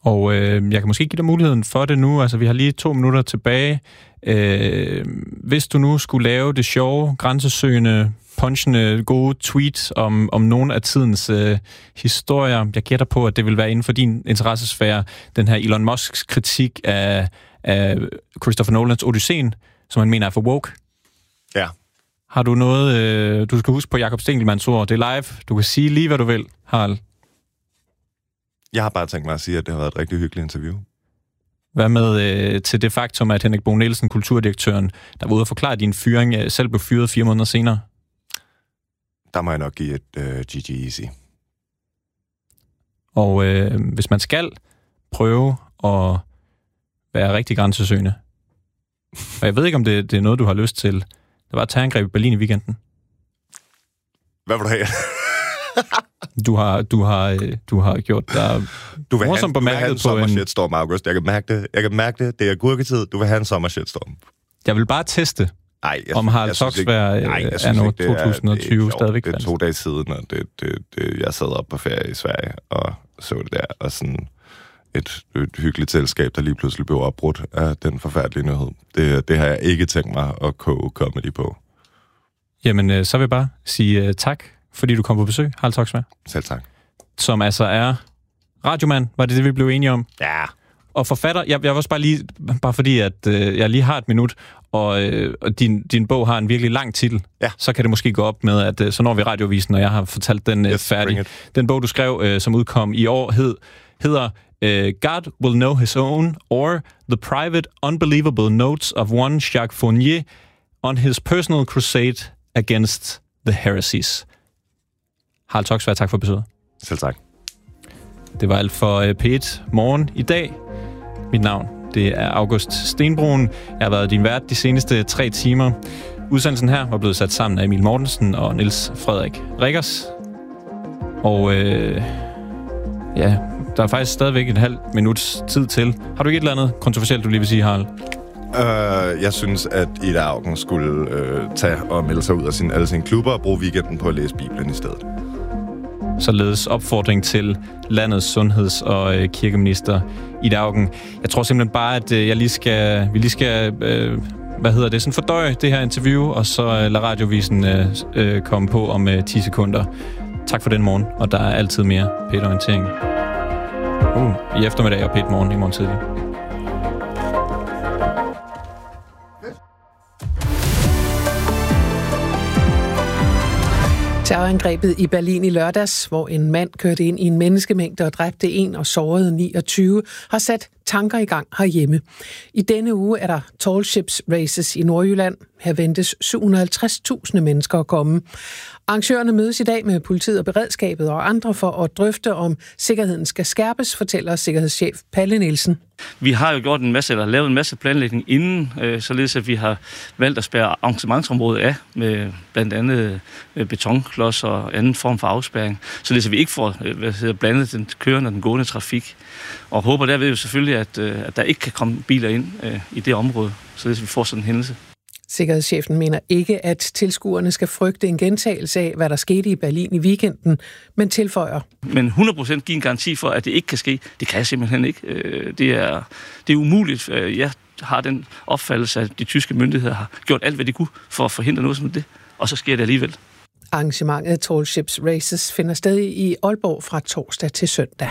Og øh, jeg kan måske give dig muligheden for det nu. Altså, vi har lige to minutter tilbage. Øh, hvis du nu skulle lave det sjove, grænsesøgende, punchende, gode tweet om, om nogle af tidens øh, historier. Jeg gætter på, at det vil være inden for din interessesfære, den her Elon Musks kritik af, af Christopher Nolans Odysseen, som han mener er for woke. Ja. Har du noget, øh, du skal huske på Jakob Stengelmanns ord, det er live, du kan sige lige, hvad du vil, Harald. Jeg har bare tænkt mig at sige, at det har været et rigtig hyggeligt interview. Hvad med øh, til det faktum, at Henrik Bo Nielsen, kulturdirektøren, der var ude at forklare, at din fyring øh, selv blev fyret fire måneder senere? Der må jeg nok give et øh, G G Easy. Og øh, hvis man skal prøve at være rigtig grænsesøgende, og jeg ved ikke, om det, det er noget, du har lyst til. Der var et terrorangreb i Berlin i weekenden. Hvad vil du have? Du har, du har, du har gjort dig du vil morsomt have, have en sommershitstorm, August. Jeg kan mærke det. Jeg kan mærke det. Det er gurketid. Du vil have en sommershitstorm. Jeg vil bare teste, Ej, jeg, om Harald Toksvær er noget to tusind og tyve stadigvæk. Det er to dage siden, og det, det, det, jeg sad op på ferie i Sverige og så det der, og sådan et, et hyggeligt selskab, der lige pludselig blev opbrudt af den forfærdelige nyhed. Det, det har jeg ikke tænkt mig at koge comedy på. Jamen, så vil jeg bare sige uh, tak, fordi du kom på besøg, Harald Toksvær. Selv tak. Som altså er radiomand, var det det, vi blev enige om? Ja. Og forfatter, jeg, jeg vil også bare lige, bare fordi, at øh, jeg lige har et minut, og, øh, og din, din bog har en virkelig lang titel, ja. Så kan det måske gå op med, at øh, så når vi Radiovisen, og jeg har fortalt den øh, yes, færdig. Den bog, du skrev, øh, som udkom i år, hed, hedder øh, God Will Know His Own, or The Private Unbelievable Notes of One Jacques Fournier on His Personal Crusade Against the Heresies. Harald Toksvær, tak for besøget. Selv tak. Det var alt for P et Morgen i dag. Mit navn, det er August Stenbroen. Jeg har været din vært de seneste tre timer. Udsendelsen her var blevet sat sammen af Emil Mortensen og Niels Frederik Rikkers. Og øh, ja, der er faktisk stadigvæk en halv minuts tid til. Har du ikke et eller andet kontroversielt, du lige vil sige, Harald? Uh, jeg synes, at Ida Auken skulle uh, tage og melde sig ud af sin, alle sine klubber og bruge weekenden på at læse Bibelen i stedet. Således opfordring til landets sundheds- og øh, kirkeminister Ida Auken. Jeg tror simpelthen bare, at øh, jeg lige skal, vi lige skal, øh, hvad hedder det, sådan fordøje det her interview, og så øh, lade Radiovisen øh, øh, komme på om øh, ti sekunder. Tak for den morgen, og der er altid mere P et-orientering. Uh, i eftermiddag og P et Morgen i morgen tidlig. Terrorangrebet i Berlin i lørdags, hvor en mand kørte ind i en menneskemængde og dræbte en og sårede niogtyve, har sat tanker i gang herhjemme. I denne uge er der Tall Ships Races i Nordjylland. Her ventes syv hundrede og halvtreds tusind mennesker at komme. Arrangørerne mødes i dag med politiet og beredskabet og andre for at drøfte, om sikkerheden skal skærpes, fortæller sikkerhedschef Palle Nielsen. Vi har jo gjort en masse, eller lavet en masse planlægning inden, øh, således at vi har valgt at spærre arrangementsområdet af med blandt andet øh, betonklods og anden form for afspærring, således at vi ikke får øh, hvad hedder, blandet den kørende og den gående trafik. Og håber derved jo selvfølgelig, at, øh, at der ikke kan komme biler ind øh, i det område, således at vi får sådan en hændelse. Sikkerhedschefen mener ikke, at tilskuerne skal frygte en gentagelse af, hvad der skete i Berlin i weekenden, men tilføjer. Men hundrede procent give en garanti for, at det ikke kan ske, det kan jeg simpelthen ikke. Det er, det er umuligt. Jeg har den opfattelse, at de tyske myndigheder har gjort alt, hvad de kunne for at forhindre noget som det, og så sker det alligevel. Arrangementet Tall Ships Races finder sted i Aalborg fra torsdag til søndag.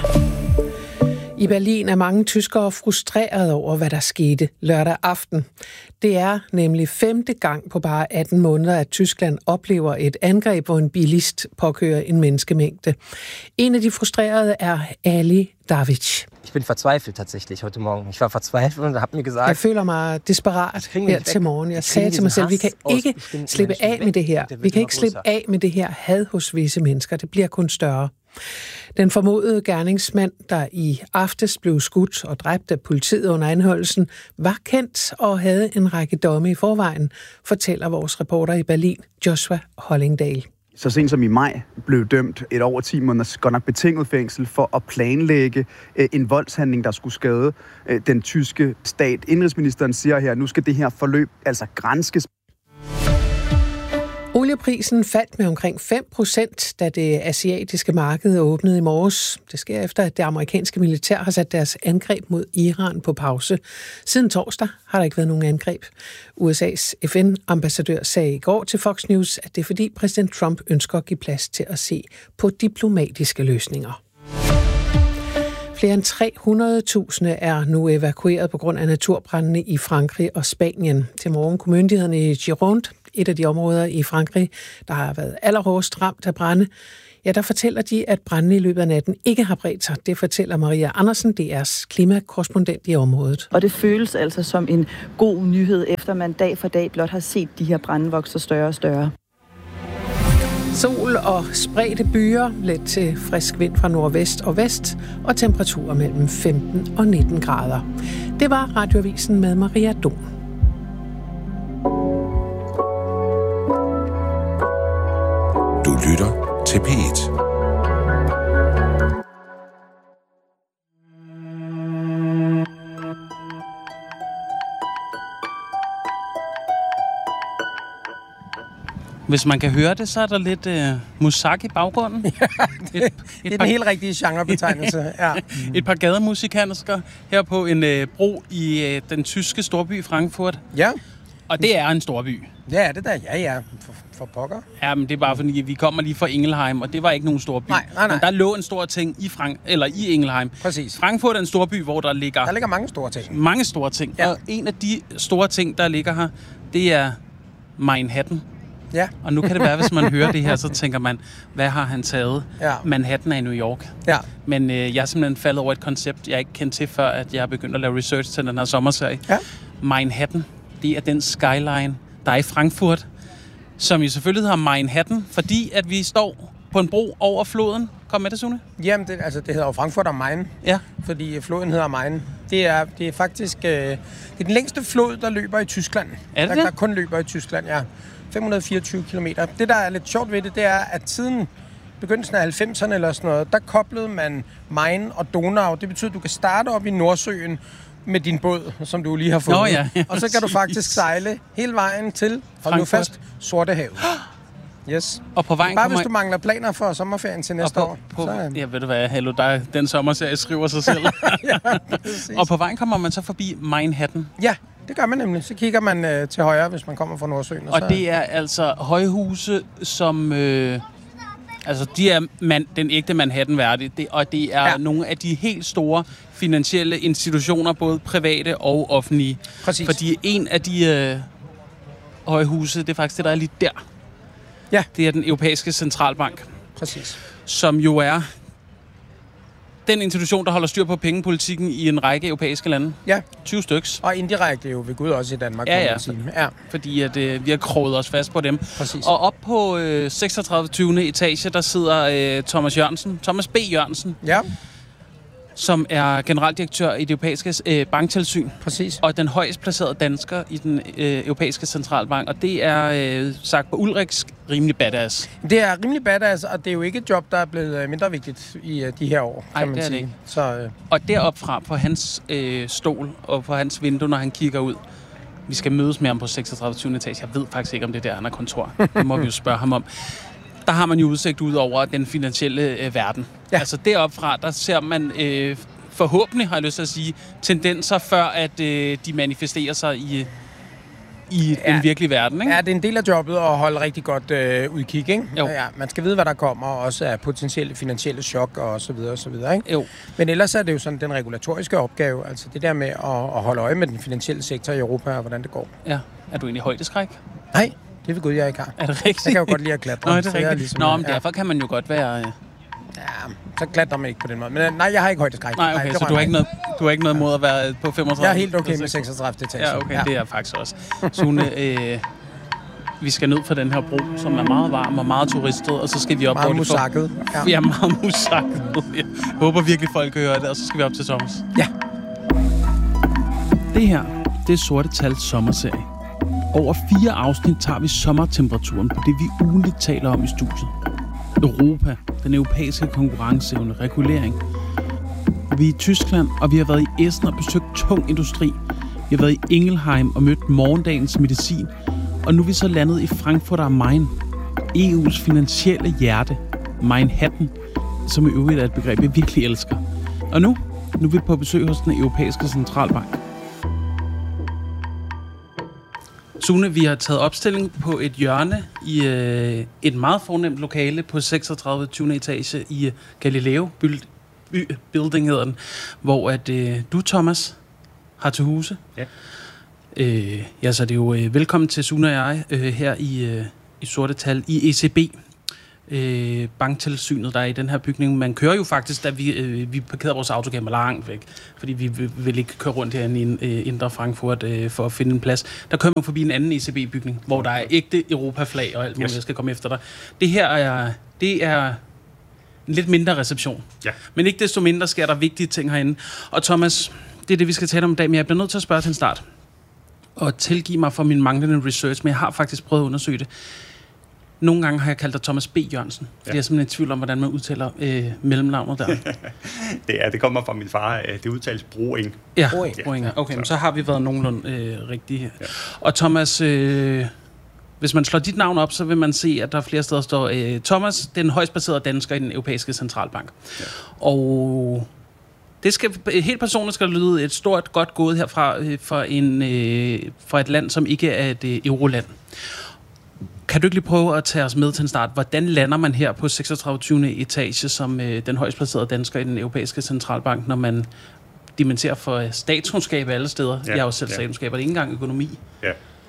I Berlin er mange tyskere frustrerede over, hvad der skete lørdag aften. Det er nemlig femte gang på bare atten måneder, at Tyskland oplever et angreb, hvor en bilist påkører en menneskemængde. En af de frustrerede er Ali Davic. Ich bin verzweifelt tatsächlich heute Morgen. Ich war verzweifelt und habe mir gesagt... Jeg føler mig desperat her til morgen. Jeg sagde til mig selv, vi kan ikke slippe af med det her. Vi kan ikke slippe af med det her had hos visse mennesker. Det bliver kun større. Den formodede gerningsmand, der i aftes blev skudt og dræbt af politiet under anholdelsen, var kendt og havde en række domme i forvejen, fortæller vores reporter i Berlin, Joshua Hollingdale. Så sent som i maj blev dømt et over ti måneders godt nok betinget fængsel for at planlægge en voldshandling, der skulle skade den tyske stat. Indrigsministeren siger her, at nu skal det her forløb altså granskes. Olieprisen faldt med omkring fem procent, da det asiatiske marked åbnede i morges. Det sker efter, at det amerikanske militær har sat deres angreb mod Iran på pause. Siden torsdag har der ikke været nogen angreb. U S A's F N-ambassadør sagde i går til Fox News, at det er fordi præsident Trump ønsker at give plads til at se på diplomatiske løsninger. Flere end tre hundrede tusind er nu evakueret på grund af naturbrændene i Frankrig og Spanien. Til morgen kunne myndighederne i Gironde, et af de områder i Frankrig, der har været allerhårdest ramt af brande, ja, der fortæller de, at brandene i løbet af natten ikke har bredt sig. Det fortæller Maria Andersen, D R's klimakorrespondent i området. Og det føles altså som en god nyhed, efter man dag for dag blot har set de her brande vokse større og større. Sol og spredte byer, let til frisk vind fra nordvest og vest, og temperaturer mellem femten og nitten grader. Det var Radioavisen med Maria Dom. Du lytter til P et. Hvis man kan høre det, så er der lidt øh, musak i baggrunden. Ja, det, et, det er den helt rigtige genrebetegnelse. Ja. Et par gademusikansker her på en øh, bro i øh, den tyske storby Frankfurt. Ja. Og det er en storby. Ja, det der. Ja, ja. For, for pokker. Ja, men det er bare fordi, vi kommer lige fra Ingelheim, og det var ikke nogen storby. Nej, nej, nej. Men der lå en stor ting i, Frank- eller i Ingelheim. Præcis. Frankfurt er en storby, hvor der ligger... Der ligger mange store ting. Mange store ting. Ja. Og en af de store ting, der ligger her, det er Manhattan. Ja. Og nu kan det være, hvis man hører det her, så tænker man, hvad har han taget? Ja. Manhattan er i New York. Ja. Men øh, jeg er simpelthen faldet over et koncept, jeg ikke kendte til, før at jeg har begyndt at lave research til den her sommerserie. Ja. Manhattan, det er den skyline, der er i Frankfurt, som jo selvfølgelig hedder Manhattan, fordi at vi står på en bro over floden. Kom med det, Sune. Jamen, det, altså, det hedder jo Frankfurt am Main, ja. Fordi floden hedder Main. Det er, det er faktisk øh, det er den længste flod, der løber i Tyskland. Er det der, det? Der kun løber i Tyskland, ja. fem hundrede og fireogtyve kilometer. Det, der er lidt sjovt ved det, det er, at siden begyndelsen af halvfemserne eller sådan noget, der koblede man Main og Donau. Det betyder, at du kan starte op i Nordsøen med din båd, som du lige har fået. Nå, ja, ja, og så kan du faktisk sejle hele vejen til, hold nu fast, Sortehavet. Yes. Og på vejen Bare kommer... hvis du mangler planer for sommerferien til næste på, år. På, så... Ja, ved du hvad, hallo, der, den sommerserie skriver sig selv. Ja, og på vejen kommer man så forbi Manhattan. Ja, det gør man nemlig. Så kigger man øh, til højre, hvis man kommer fra Nordsøen. Og, og så... det er altså højhuse, som... Øh, altså, de er man, den ægte Manhattan værdige. Det, og det er ja. nogle af de helt store finansielle institutioner, både private og offentlige. Præcis. Fordi en af de øh, højhuse, det er faktisk det, der er lige der. Ja. Det er den europæiske centralbank. Præcis. Som jo er den institution, der holder styr på pengepolitikken i en række europæiske lande. Ja. tyve styks. Og indirekte jo ved Gud også i Danmark. Ja, ja. ja. Fordi at, øh, vi har kroget os fast på dem. Præcis. Og op på øh, seksogtredive etage, der sidder øh, Thomas Jørgensen. Thomas B. Jørgensen. Ja. Som er generaldirektør i det europæiske øh, banktilsyn. Præcis. Og den højst placerede dansker i den øh, europæiske centralbank. Og det er, øh, sagt på ulriksk, rimelig badass. Det er rimelig badass, og det er jo ikke et job, der er blevet mindre vigtigt i uh, de her år, kan Ej, man det er sige. det ikke. Så, øh... Og deroppe fra på hans øh, stol og på hans vindue, når han kigger ud. Vi skal mødes med ham på seksogtredive etage. Jeg ved faktisk ikke, om det er der, han har kontor. Det må vi jo spørge ham om. Der har man jo udsigt ud over den finansielle øh, verden. Ja. Altså deroppe fra, der ser man øh, forhåbentlig, har jeg lyst til at sige, tendenser, før at øh, de manifesterer sig i, i ja. den virkelige verden, ikke? Ja, det er en del af jobbet at holde rigtig godt øh, udkig, ikke? Jo. Ja, man skal vide, hvad der kommer, og også af potentielle finansielle chok og så videre og så videre, ikke? Jo. Men ellers er det jo sådan den regulatoriske opgave, altså det der med at, at holde øje med den finansielle sektor i Europa og hvordan det går. Ja. Er du egentlig højdeskræk? Nej. Det vil Gud, jeg ikke har. Er det rigtigt? Jeg kan jo godt lide at klatre. Nå, er det rigtigt? Ligesom, Nå, men ja. derfor kan man jo godt være... Øh... Ja, så klatrer man ikke på den måde. Men nej, jeg har ikke højdeskræk. Nej, okay, nej, så du har, ikke noget, du har ikke noget mod at være på femogtredive? Jeg er helt okay med seksogtredive etage. Ja, okay, ja. Det er jeg faktisk også. Sune, øh, vi skal ned for den her bro, som er meget varm og meget turistet, og så skal vi op... Meget musakket. Ja. Vi er meget musakket. Jeg håber virkelig, folk kan høre det, og så skal vi op til Thomas. Ja. Det her, det er Sorte Tals sommerserie. Over fire afsnit tager vi sommertemperaturen på det, vi ugenligt taler om i studiet. Europa, den europæiske konkurrenceevne, regulering. Vi er i Tyskland, og vi har været i Essen og besøgt tung industri. Vi har været i Ingelheim og mødt morgendagens medicin. Og nu er vi så landet i Frankfurt am Main. E U's finansielle hjerte, Manhattan, som i øvrigt er et begreb, jeg virkelig elsker. Og nu, nu er vi på besøg hos den europæiske centralbank. Sune, vi har taget opstilling på et hjørne i øh, et meget fornemt lokale på seksogtredive tyvende etage i Galileo Building, hedder den, hvor at, øh, du, Thomas, har til huse. Ja. Øh, ja, så det er jo øh, velkommen til Sune og jeg øh, her i, øh, i Sorte Tal i E C B. Øh, banktilsynet, der er i den her bygning. Man kører jo faktisk, da vi, øh, vi parkerede vores autocamper langt væk, fordi vi vil, vil ikke køre rundt herinde i øh, Indre Frankfurt øh, for at finde en plads. Der kører man forbi en anden E C B-bygning, hvor der er ægte Europa-flag og alt muligt, yes. Jeg skal komme efter dig. Det her er, det er en lidt mindre reception. Ja. Men ikke desto mindre sker der vigtige ting herinde. Og Thomas, det er det, vi skal tale om i dag, men jeg bliver nødt til at spørge til en start. Og tilgive mig for min manglende research, men jeg har faktisk prøvet at undersøge det. Nogle gange har jeg kaldt dig Thomas B. Jørgensen, fordi ja. Jeg er simpelthen i tvivl om, hvordan man udtaler øh, mellemnavnet der. det, er, det kommer fra min far. Det udtales Broing. Ja, Broing. Okay, men så har vi været nogenlunde øh, rigtige. Ja. Og Thomas, øh, hvis man slår dit navn op, så vil man se, at der flere steder står øh, Thomas, den højst baserede dansker i den europæiske centralbank. Ja. Og det skal helt personligt skal lyde et stort, godt gået herfra øh, for, en, øh, for et land, som ikke er et øh, euroland. Kan du ikke lige prøve at tage os med til en start? Hvordan lander man her på seksogtredive tyvende etage som øh, den højst placerede dansker i den europæiske centralbank, når man dimenterer for statskundskab alle steder? Ja, jeg er jo selv ja. statskundskab, og det er ikke engang økonomi. Ja.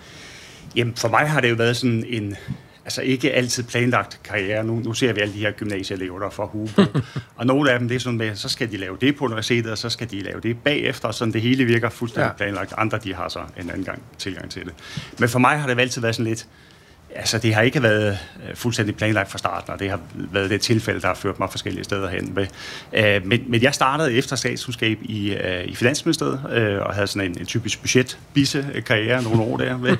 Jamen, for mig har det jo været sådan en, altså ikke altid planlagt karriere. Nu, nu ser vi alle de her gymnasieelever, der får hue på. Og nogle af dem, det er sådan med, så skal de lave det på universitetet, og så skal de lave det bagefter, sådan det hele virker fuldstændig ja. planlagt. Andre, de har så en anden gang tilgang til det. Men for mig har det altid været sådan lidt, altså, det har ikke været fuldstændig planlagt fra starten, og det har været det tilfælde, der har ført mig forskellige steder hen. Men, men jeg startede efter statskundskab i, i Finansministeriet, og havde sådan en, en typisk budget-bisse-karriere nogle år der.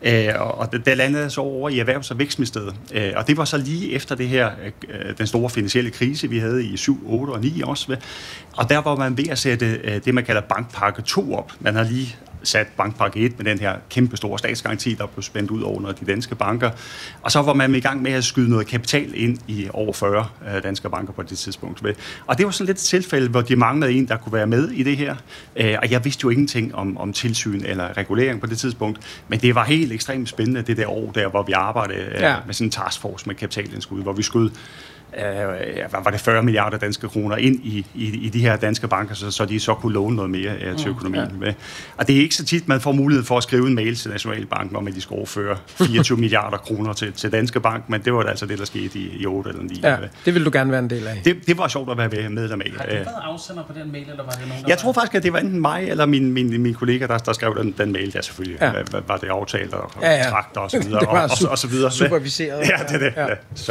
Og der landede jeg så over i Erhvervs- og Vækstministeriet. Og det var så lige efter det her, den store finansielle krise, vi havde i syv, otte og ni også. Og der var man ved at sætte det, man kalder bankpakke to op. Man har lige sat bankpakke et med den her kæmpe store statsgaranti, der blev spændt ud over de danske banker. Og så var man i gang med at skyde noget kapital ind i over fyrre danske banker på det tidspunkt. Og det var sådan lidt et tilfælde, hvor de manglede en, der kunne være med i det her. Og jeg vidste jo ingenting om, om tilsyn eller regulering på det tidspunkt, men det var helt ekstremt spændende det der år der, hvor vi arbejdede ja. med sådan en taskforce med kapitalindskud, hvor vi skød hvad var det, fyrre milliarder danske kroner ind i, i, i de her danske banker, så, så de så kunne låne noget mere uh, til økonomien. Ja. Og det er ikke så tit, man får mulighed for at skrive en mail til Nationalbanken om, at de skal overføre fireogtyve milliarder kroner til, til Danske Bank, men det var altså det, der skete i, i otte eller ni. Ja, det ville du gerne være en del af. Det, det var sjovt at være medlem af. Har du været afsender på den mail, eller var det nogen, der Jeg var... tror faktisk, at det var enten mig eller min, min, min kollega, der, der skrev den, den mail der selvfølgelig. Ja. Var, var det aftalt og ja, ja. trakter og så videre. Det var og, og, og så videre. Superviseret. Ja, det er det. Ja. Ja. Så...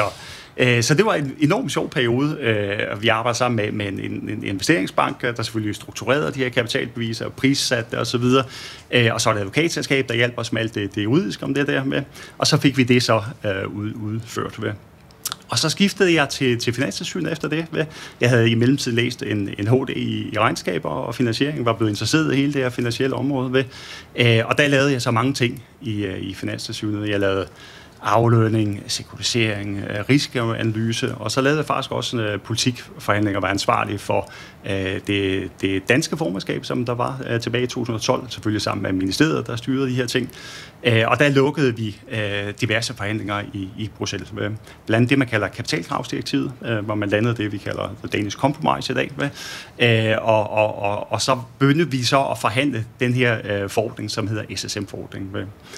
Så det var en enormt sjov periode. Vi arbejder sammen med, med en, en investeringsbank, der selvfølgelig strukturerede de her kapitalbeviser, prissatte og så videre. Og så var det et advokatselskab, der hjalp os med alt det, det juridiske om det der med. Og så fik vi det så uh, udført ved. Og så skiftede jeg til, til Finanstilsynet efter det. Ved. Jeg havde i mellemtiden læst en, en H D i, i regnskaber og finansiering, var blevet interesseret i hele det her finansielle område. Ved. Og der lavede jeg så mange ting i, i Finanstilsynet. Jeg lavede aflønning, sekurisering, risikoanalyse, og så lavede jeg faktisk også en politikforhandling og var ansvarlig for øh, det, det danske formandskab, som der var øh, tilbage i to tusind og tolv, selvfølgelig sammen med ministeriet, der styrede de her ting. Øh, og der lukkede vi øh, diverse forhandlinger i, i Bruxelles. Øh, blandt andet det, man kalder kapitalkravsdirektivet, øh, hvor man landede det, vi kalder The Danish Compromise i dag. Øh, og, og, og, og så begyndte vi så at forhandle den her øh, forordning, som hedder S S M-forordningen.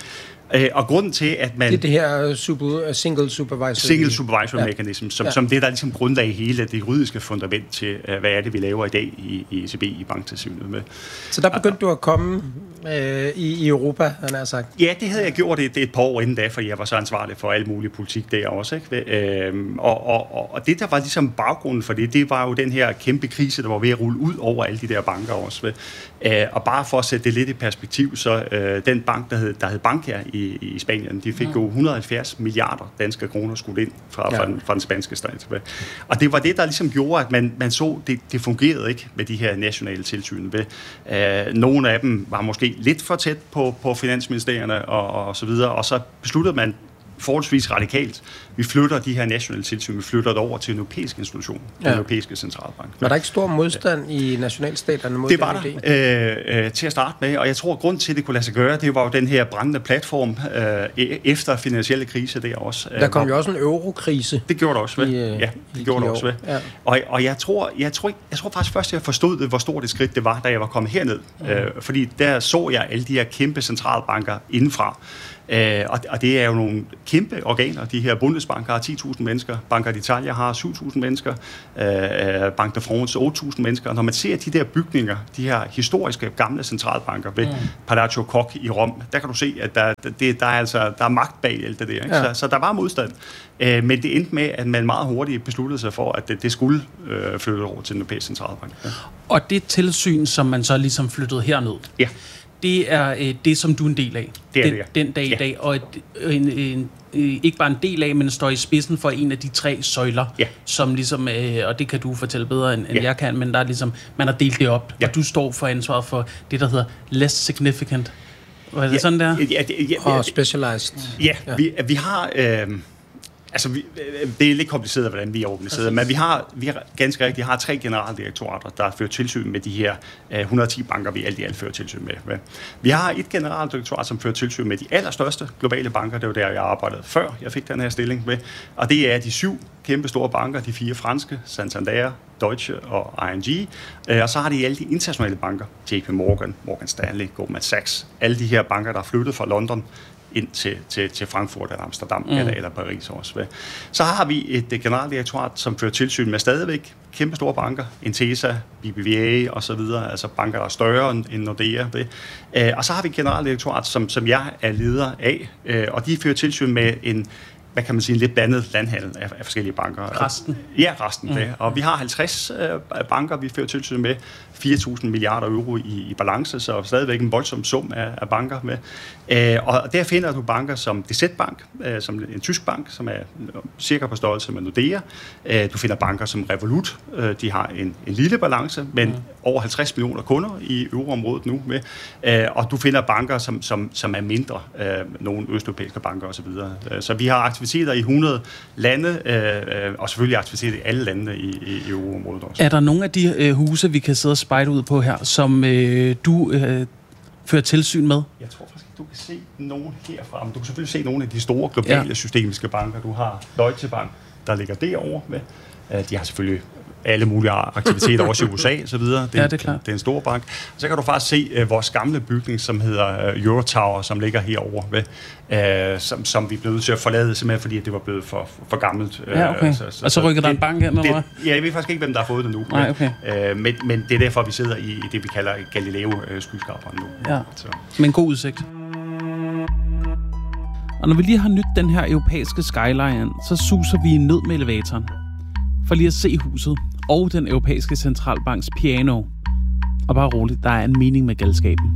Øh, og grunden til, at man... Det er det her super, single supervisory... Single supervisory ja. mechanism, som, ja. som det, der ligesom grundlag hele det juridiske fundament til, uh, hvad er det, vi laver i dag i, i E C B, i banktilsynet med. Så der begyndte du at komme øh, i, i Europa, han har sagt? Ja, det havde jeg gjort det, det et par år inden da, for jeg var så ansvarlig for al mulig politik der også. Ikke? Øhm, og, og, og det, der var ligesom baggrunden for det, det var jo den her kæmpe krise, der var ved at rulle ud over alle de der banker også. Øh, og bare for at sætte det lidt i perspektiv, så øh, den bank, der hed, der hed Bankia i, i Spanien, de fik jo et hundrede og halvfjerds milliarder danske kroner skudt ind fra, ja. fra, den, fra den spanske stat. Og det var det, der ligesom gjorde, at man, man så, det, det fungerede ikke med de her nationale tilsyn. Øh, nogle af dem var måske lidt for tæt på, på finansministerierne og, og så videre, og så besluttede man forholdsvis radikalt. Vi flytter de her nationale tilsyn, vi flytter det over til en europæisk institution, den Ja. europæiske centralbank. Var der ikke stor modstand i nationalstaterne mod Det var den der øh, øh, til at starte med, og jeg tror, at grunden til, at det kunne lade sig gøre, det var jo den her brændende platform øh, efter finansielle krise der også. Der kom jo også en eurokrise. Det gjorde der også, ved. I, øh, ja, det gjorde der også, ved. Ja. Og, og jeg tror, jeg tror, ikke, jeg tror faktisk først, jeg forstod det, hvor stort et skridt det var, da jeg var kommet herned. Mm. Øh, fordi der så jeg alle de her kæmpe centralbanker indenfra. Øh, og, og det er jo nogle kæmpe organer. De her Bundesbanker har ti tusind mennesker, Banca d'Italia har syv tusind mennesker, øh, Banque de France otte tusind mennesker. Og når man ser de der bygninger, de her historiske gamle centralbanker ved mm. Palazzo Koch i Rom, der kan du se, at der, det, der, er, altså, der er magt bag alt det der. Ikke? Ja. Så, så der var modstand. Øh, men det endte med, at man meget hurtigt besluttede sig for, at det, det skulle øh, flytte over til den europæiske centralbank. Ja. Og det tilsyn, som man så ligesom flyttede herned, ja. det er øh, det, som du er en del af. Det er den, det, ja. Den dag i ja. dag. Og et, en, en, ikke bare en del af, men står i spidsen for en af de tre søjler, ja. som ligesom, øh, og det kan du fortælle bedre, end, end ja. jeg kan, men der er ligesom, man har delt det op, ja. og du står for ansvaret for det, der hedder less significant. Var det ja. sådan der? Ja, ja, ja, ja, og specialized. Ja, ja. Vi, vi har... Øh, Altså, vi, det er lidt kompliceret, hvordan vi er organiseret, men vi har, vi har ganske rigtigt har tre generaldirektorater, der fører tilsyn med de her uh, et hundrede og ti banker, vi alt i alt fører tilsyn med. med. Vi har et generaldirektorat, som fører tilsyn med de allerstørste globale banker. Det var der, jeg arbejdede før jeg fik den her stilling med. Og det er de syv kæmpe store banker, de fire franske, Santander, Deutsche og I N G. Uh, og så har de alle de internationale banker, J P Morgan, Morgan Stanley, Goldman Sachs. Alle de her banker, der er flyttet fra London ind til, til, til Frankfurt eller Amsterdam mm. eller, eller Paris også. Så har vi et generaldirektorat, som fører tilsyn med stadigvæk kæmpe store banker, Intesa, B B V A og så videre, altså banker, der er større end Nordea. Og så har vi et generaldirektorat, som, som jeg er leder af, og de fører tilsyn med en, hvad kan man sige, en lidt blandet landhandel af, af forskellige banker. Resten? Ja, resten. Mm. Det. Og vi har halvtreds øh, banker, vi fører tilsyn med, fire tusind milliarder euro i, i balance, så stadigvæk en voldsom sum af, af banker med. Øh, og der finder du banker som D Z Bank, øh, som en tysk bank, som er cirka på størrelse med Nordea. Øh, du finder banker som Revolut, øh, de har en, en lille balance, men mm. over halvtreds millioner kunder i euroområdet nu med. Øh, og du finder banker, som, som, som er mindre, øh, nogle østeuropæiske banker osv. Øh, så vi har aktiviteter i hundrede lande, øh, og selvfølgelig aktiviteter i alle landene i, i euroområdet også. Er der nogle af de øh, huse, vi kan sidde og spejde ud på her, som øh, du øh, fører tilsyn med? Jeg tror faktisk, du kan se nogen herfra, men du kan selvfølgelig se nogle af de store globale ja. systemiske banker. Du har Deutsche Bank, der ligger derovre med. De har selvfølgelig alle mulige aktiviteter, også i U S A og så videre. Det, ja, det er klart. Det er en stor bank. Så kan du faktisk se uh, vores gamle bygning, som hedder uh, Eurotower, som ligger herovre, ved, uh, som, som vi blev nødt til at forlade, simpelthen fordi det var blevet for, for gammelt. Uh, ja, okay. Så, så, og så rykker der det, en bank hen, eller hvad? Ja, jeg ved faktisk ikke, hvem der har fået det nu. Nej, okay. uh, men, men det er derfor, vi sidder i, i det, vi kalder Galileo-skyskraberen nu. Ja, så. med en god udsigt. Og når vi lige har nyt den her europæiske skyline, så suser vi ned med elevatoren for lige at se huset og den europæiske centralbanks piano. Og bare roligt, der er en mening med galskaben.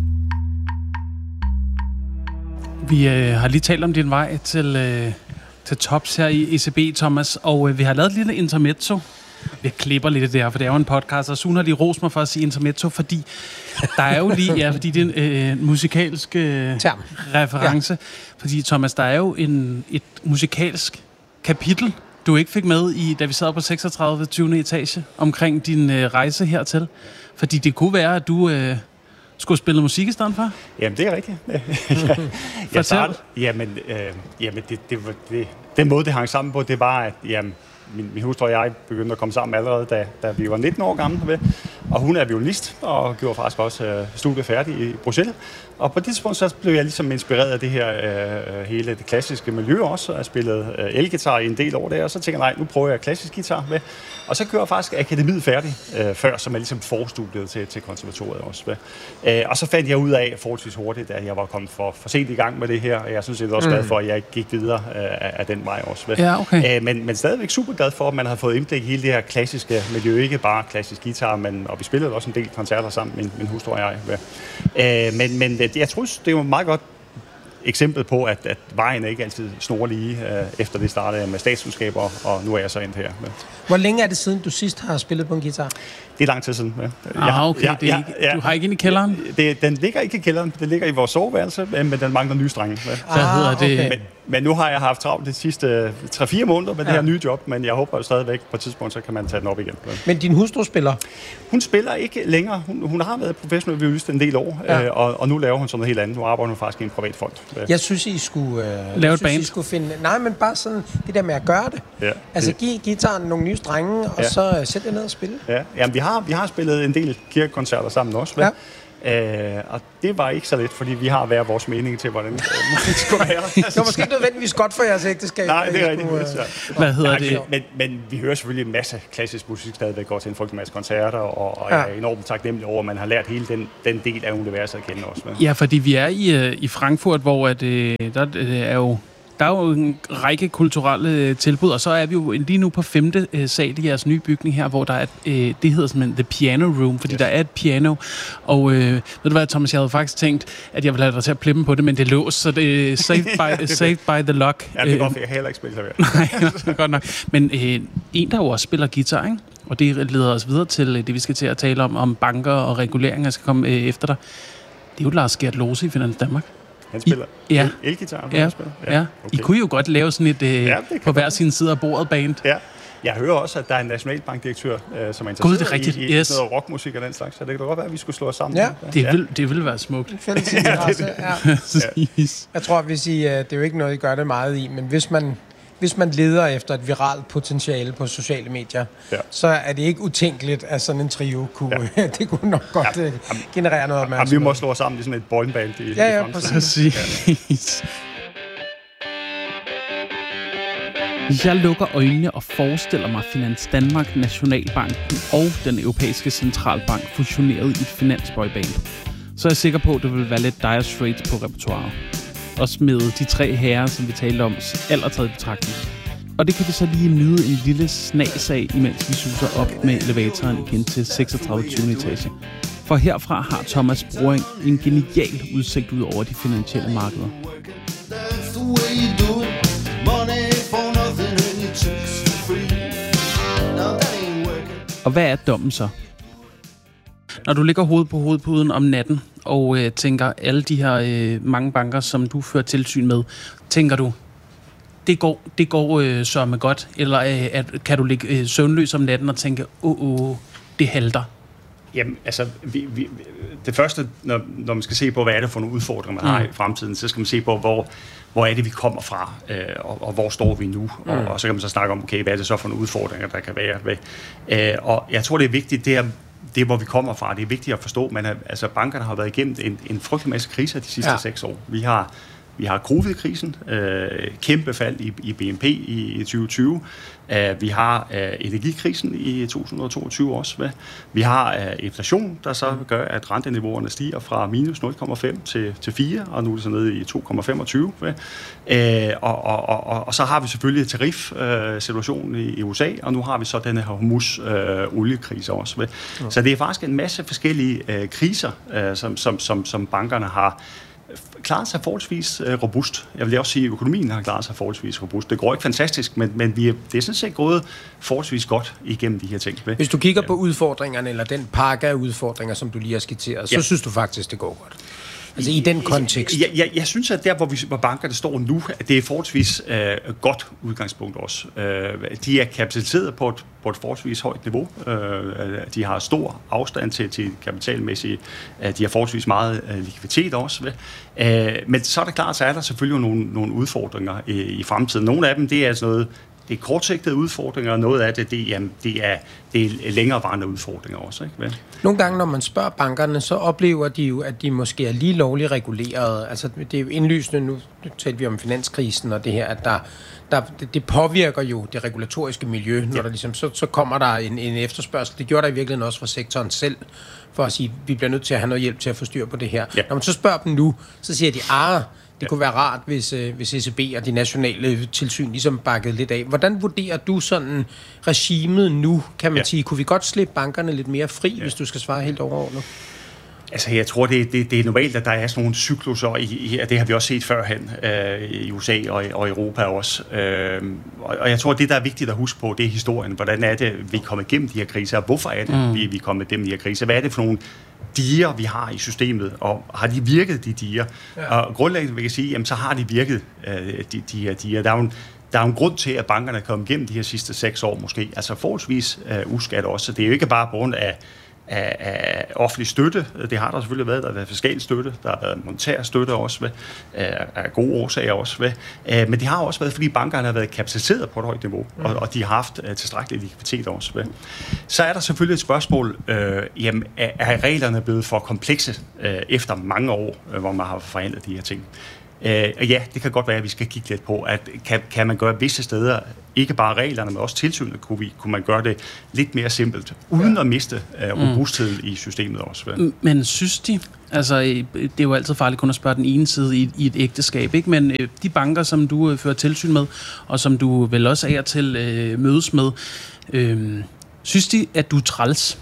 Vi øh, har lige talt om din vej til, øh, til tops her i E C B, Thomas, og øh, vi har lavet et lille intermezzo. Vi klipper lidt af det her, for det er jo en podcast, og Sune har lige rost mig for at sige intermezzo, fordi der er jo lige, ja, fordi det er en øh, musikalsk øh, reference. Ja. Fordi, Thomas, der er jo en, et musikalsk kapitel, du ikke fik med i, da vi sad på seksogtredive tyvende etage, omkring din øh, rejse hertil. Fordi det kunne være, at du øh, skulle spille musik i stedet for? Jamen, det er rigtigt. jeg startede, jamen, øh, jamen det, det, det, den måde, det hang sammen på, det var, at jamen, min, min hustru og jeg begyndte at komme sammen allerede, da, da vi var nitten år gamle. Ved. Og hun er violinist, og gjorde faktisk også øh, studiet færdig i Bruxelles. Og på det tidspunkt så blev jeg ligesom inspireret af det her øh, hele det klassiske miljø også. Jeg spillede øh, elgitar i en del år der, og så tænkte jeg, nej, nu prøver jeg klassisk guitar med. Og så gjorde jeg faktisk akademiet færdig øh, før, som er ligesom forstudiet til, til konservatoriet også. Øh, og så fandt jeg ud af forholdsvis hurtigt, at jeg var kommet for, for sent i gang med det her, og jeg synes, jeg var også glad for, at jeg gik videre øh, af den vej også. Ja, okay. øh, men, men stadigvæk super glad for, at man har fået indblik i hele det her klassiske miljø, ikke bare klassisk guitar, men, og vi spillede også en del koncerter sammen, min, min hustru og jeg. Øh, men, men jeg tror, det er jo et meget godt eksempel på, at, at vejen er ikke altid snorlige, øh, efter det startede med statskundskaber, og nu er jeg så endt her. Med. Hvor længe er det siden, du sidst har spillet på en guitar? Det er lang tid siden. Ja. Ah, okay. Ja, det er ikke, ja, du har ikke ind i kælderen? Det, den ligger ikke i kælderen. Den ligger i vores soveværelse, men den mangler nye strenge. Hvad ah, hedder det? Men, Men nu har jeg haft travlt de sidste tre fire måneder med ja. det her nye job, men jeg håber jo stadigvæk på et tidspunkt, så kan man tage den op igen. Men din hustru spiller? Hun spiller ikke længere. Hun, hun har været professionel violinist en del år, ja. øh, og, og nu laver hun sådan noget helt andet. Nu arbejder hun faktisk i en privat fond. Jeg synes, I skulle... Øh, Lave et synes, band? I skulle finde... Nej, men bare sådan det der med at gøre det. Ja, altså, det. giv gitaren nogle nye strenge, og ja. så uh, sæt jer ned og spille. Ja, jamen, vi har, vi har spillet en del kirkekoncerter sammen også, ja. Øh, og det var ikke så let, fordi vi har hver vores mening til, hvordan det skulle være. Det var måske ikke nødvendigvis godt for jeres ægteskab. Nej, det er rigtigt. Skulle, uh... Hvad hedder Nej, det? Men, men vi hører selvfølgelig en masse klassisk musik stadigvæk, går til en frygtelig masse koncerter, og, og ja. jeg er enormt taknemmelig over, at man har lært hele den, den del af universet at kende også. Ja, fordi vi er i, i Frankfurt, hvor at, der er jo Der er jo en række kulturelle tilbud, og så er vi jo lige nu på femte øh, sal i jeres nye bygning her, hvor der er, øh, det hedder simpelthen The Piano Room, fordi yes. der er et piano. Og øh, ved du hvad, Thomas, jeg havde faktisk tænkt, at jeg ville have dig til at plippe på det, men det er låst, så det er saved by, saved by the lock. Ja, det er godt, for jeg heller ikke spille klaver. Nej, det er godt nok. Men øh, en, der jo også spiller guitar, ikke? Og det leder os videre til det, vi skal til at tale om, om banker og reguleringer skal komme øh, efter dig. Det er jo Lars Gert Lose i Finans Danmark. Han spiller I, ja. elgitar. Ja, ja. ja. Okay. I kunne jo godt lave sådan et øh, ja, på hver sin side af bordet band. Ja. Jeg hører også, at der er en nationalbankdirektør, øh, som er God, det er interesseret rigtigt. i, i Yes. noget rockmusik og den slags, så det kan da godt være, at vi skulle slå os sammen. Ja. Det, vil, det vil være smukt. Fælles interesse, ja. ja. Jeg tror, hvis I, det er jo ikke noget, I gør det meget i, men hvis man, hvis man leder efter et viralt potentiale på sociale medier, ja. så er det ikke utænkeligt, at sådan en trio kunne, ja. det kunne nok godt ja. generere noget opmærksomhed. Ja, vi må slå os sammen i sådan et boyband i, ja, ja, i præcis. præcis. Hvis jeg lukker øjnene og forestiller mig Finans Danmark, Nationalbanken og den europæiske centralbank fusioneret i et finansboyband, så er jeg sikker på, at det vil være lidt Dire Straits på repertoiret. Også med de tre herrer, som vi talte om, alder taget i betragtning. Og det kan vi så lige nyde en lille snas af, imens vi suser op med elevatoren igen til seksogtredive tyvende etage. For herfra har Thomas Broing en genial udsigt ud over de finansielle markeder. Og hvad er dommen så? Når du ligger hovedet på hovedpuden om natten og øh, tænker alle de her øh, mange banker, som du fører tilsyn med, tænker du, det går, det går øh, så med godt? Eller øh, at, kan du ligge øh, søvnløs om natten og tænke, åh, åh, det halter? Jamen, altså, vi, vi, det første, når, når man skal se på, hvad er det for nogle udfordringer, man mm. har i fremtiden, så skal man se på, hvor, hvor er det, vi kommer fra, øh, og, og hvor står vi nu. Mm. Og, og så kan man så snakke om, okay, hvad er det så for nogle udfordringer, der kan være. Øh, og jeg tror, det er vigtigt, det er, det er, hvor vi kommer fra. Det er vigtigt at forstå, men altså, bankerne har været igennem en, en frygtelig masse kriser de sidste ja. seks år. Vi har Vi har covid-krisen, øh, kæmpe fald i, i B N P i tyve tyve. Uh, vi har uh, energikrisen i to tusind og toogtyve også. Hvad? Vi har uh, inflation, der så gør, at renteniveauerne stiger fra minus nul komma fem til, til fire, og nu er det så nede i to komma femogtyve. Uh, og, og, og, og så har vi selvfølgelig tarif-situationen uh, i, i U S A, og nu har vi så denne her humus-oliekrise uh, også. Hvad? Ja. Så det er faktisk en masse forskellige uh, kriser, uh, som, som, som, som bankerne har klaret sig forholdsvis øh, robust. Jeg vil også sige, at økonomien har klaret sig forholdsvis robust. Det går ikke fantastisk, men, men vi er, det er sådan set gået forholdsvis godt igennem de her ting. Hvis du kigger ja. på udfordringerne, eller den pakke af udfordringer, som du lige har skitseret, så ja. synes du faktisk, det går godt? Altså i den kontekst? Jeg, jeg, jeg synes, at der, hvor, vi, hvor bankerne står nu, at det er forholdsvis øh, godt udgangspunkt også. Øh, de er kapitaliseret på et, på et forholdsvis højt niveau. Øh, de har stor afstand til, til kapitalmæssigt. Øh, de har forholdsvis meget øh, likviditet også. Øh, men så er det klart, så er der selvfølgelig nogle, nogle udfordringer i, i fremtiden. Nogle af dem, det er sådan noget, det er kortsigtede udfordringer, og noget af det, det er, det er, det er længerevarende udfordringer også. Ikke? Nogle gange, når man spørger bankerne, så oplever de jo, at de måske er lige lovligt reguleret. Altså, det er jo indlysende, nu talte vi om finanskrisen og det her, at der, der, det, det påvirker jo det regulatoriske miljø, når ja. der ligesom, så, så kommer der en, en efterspørgsel. Det gjorde der i virkeligheden også fra sektoren selv, for at sige, at vi bliver nødt til at have noget hjælp til at få styr på det her. Ja. Når man så spørger dem nu, så siger de, ah, det kunne være rart, hvis, øh, hvis E C B og de nationale tilsyn ligesom bakkede lidt af. Hvordan vurderer du sådan regimet nu, kan man ja. sige? Kunne vi godt slippe bankerne lidt mere fri, ja. hvis du skal svare helt overordnet? Altså, jeg tror, det, det, det er normalt, at der er sådan nogle cykluser, i, i, det har vi også set førhen øh, i U S A og, og Europa også. Øh, og, og jeg tror, det, der er vigtigt at huske på, det er historien. Hvordan er det, vi er kommet igennem de her kriser, og hvorfor er det, mm. vi, vi er kommet igennem de her kriser? Hvad er det for nogle diger, vi har i systemet, og har de virket, de diger? Ja. Og grundlæggende vil jeg sige, jamen så har de virket, øh, de, de her diger. Der er jo en, der er jo en grund til, at bankerne er kommet igennem de her sidste seks år måske, altså forholdsvis øh, uskat også. Så det er jo ikke bare på grund af Af, af offentlig støtte. Det har der selvfølgelig været. Der har været fiskal støtte. Der har været monetær støtte også ved, af, af gode årsager også ved. Men det har også været, fordi bankerne har været kapaciteret på et højt niveau, mm. og, og de har haft uh, tilstrækkelig likviditet også ved. Så er der selvfølgelig et spørgsmål, øh, jamen, er, er reglerne blevet for komplekse øh, efter mange år, øh, hvor man har forhandlet de her ting? Øh, og ja, det kan godt være, at vi skal kigge lidt på, at kan, kan man gøre visse steder, ikke bare reglerne, men også tilsynet, kunne, vi, kunne man gøre det lidt mere simpelt, uden ja. at miste øh, robustheden mm. i systemet også. Vel? Men synes de, altså det er jo altid farligt kun at spørge den ene side i, i et ægteskab, ikke? Men øh, de banker, som du øh, fører tilsyn med, og som du vel også er til øh, mødes med, øh, synes de, at du er træls?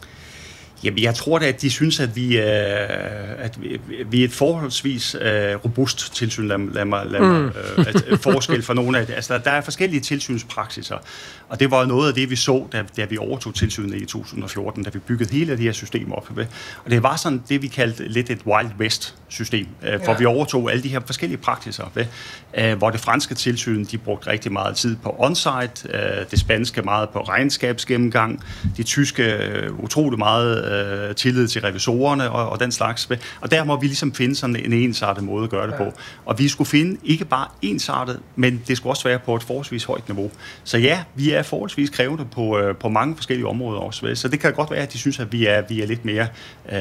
Jamen, jeg tror da, at de synes, at vi er, at vi er et forholdsvis uh, robust tilsyn. Lad, lad mig, lad mig mm. uh, forskel for nogle af det. Altså, der, der er forskellige tilsynspraksiser, og det var noget af det, vi så, da, da vi overtog tilsynet i to tusind og fjorten, da vi byggede hele det her system op. Og det var sådan det, vi kaldte lidt et Wild West-system, uh, hvor ja. vi overtog alle de her forskellige praksiser, uh, hvor det franske tilsyn, de brugte rigtig meget tid på on-site, uh, det spanske meget på regnskabsgennemgang, de tyske uh, utrolig meget øh, tillid til revisorerne og, og den slags. Og der må vi ligesom finde sådan en ensartet måde at gøre det på. Og vi skulle finde ikke bare ensartet, men det skulle også være på et forholdsvis højt niveau. Så ja, vi er forholdsvis krævende på, øh, på mange forskellige områder også. Så det kan godt være, at de synes, at vi er, vi er lidt mere øh,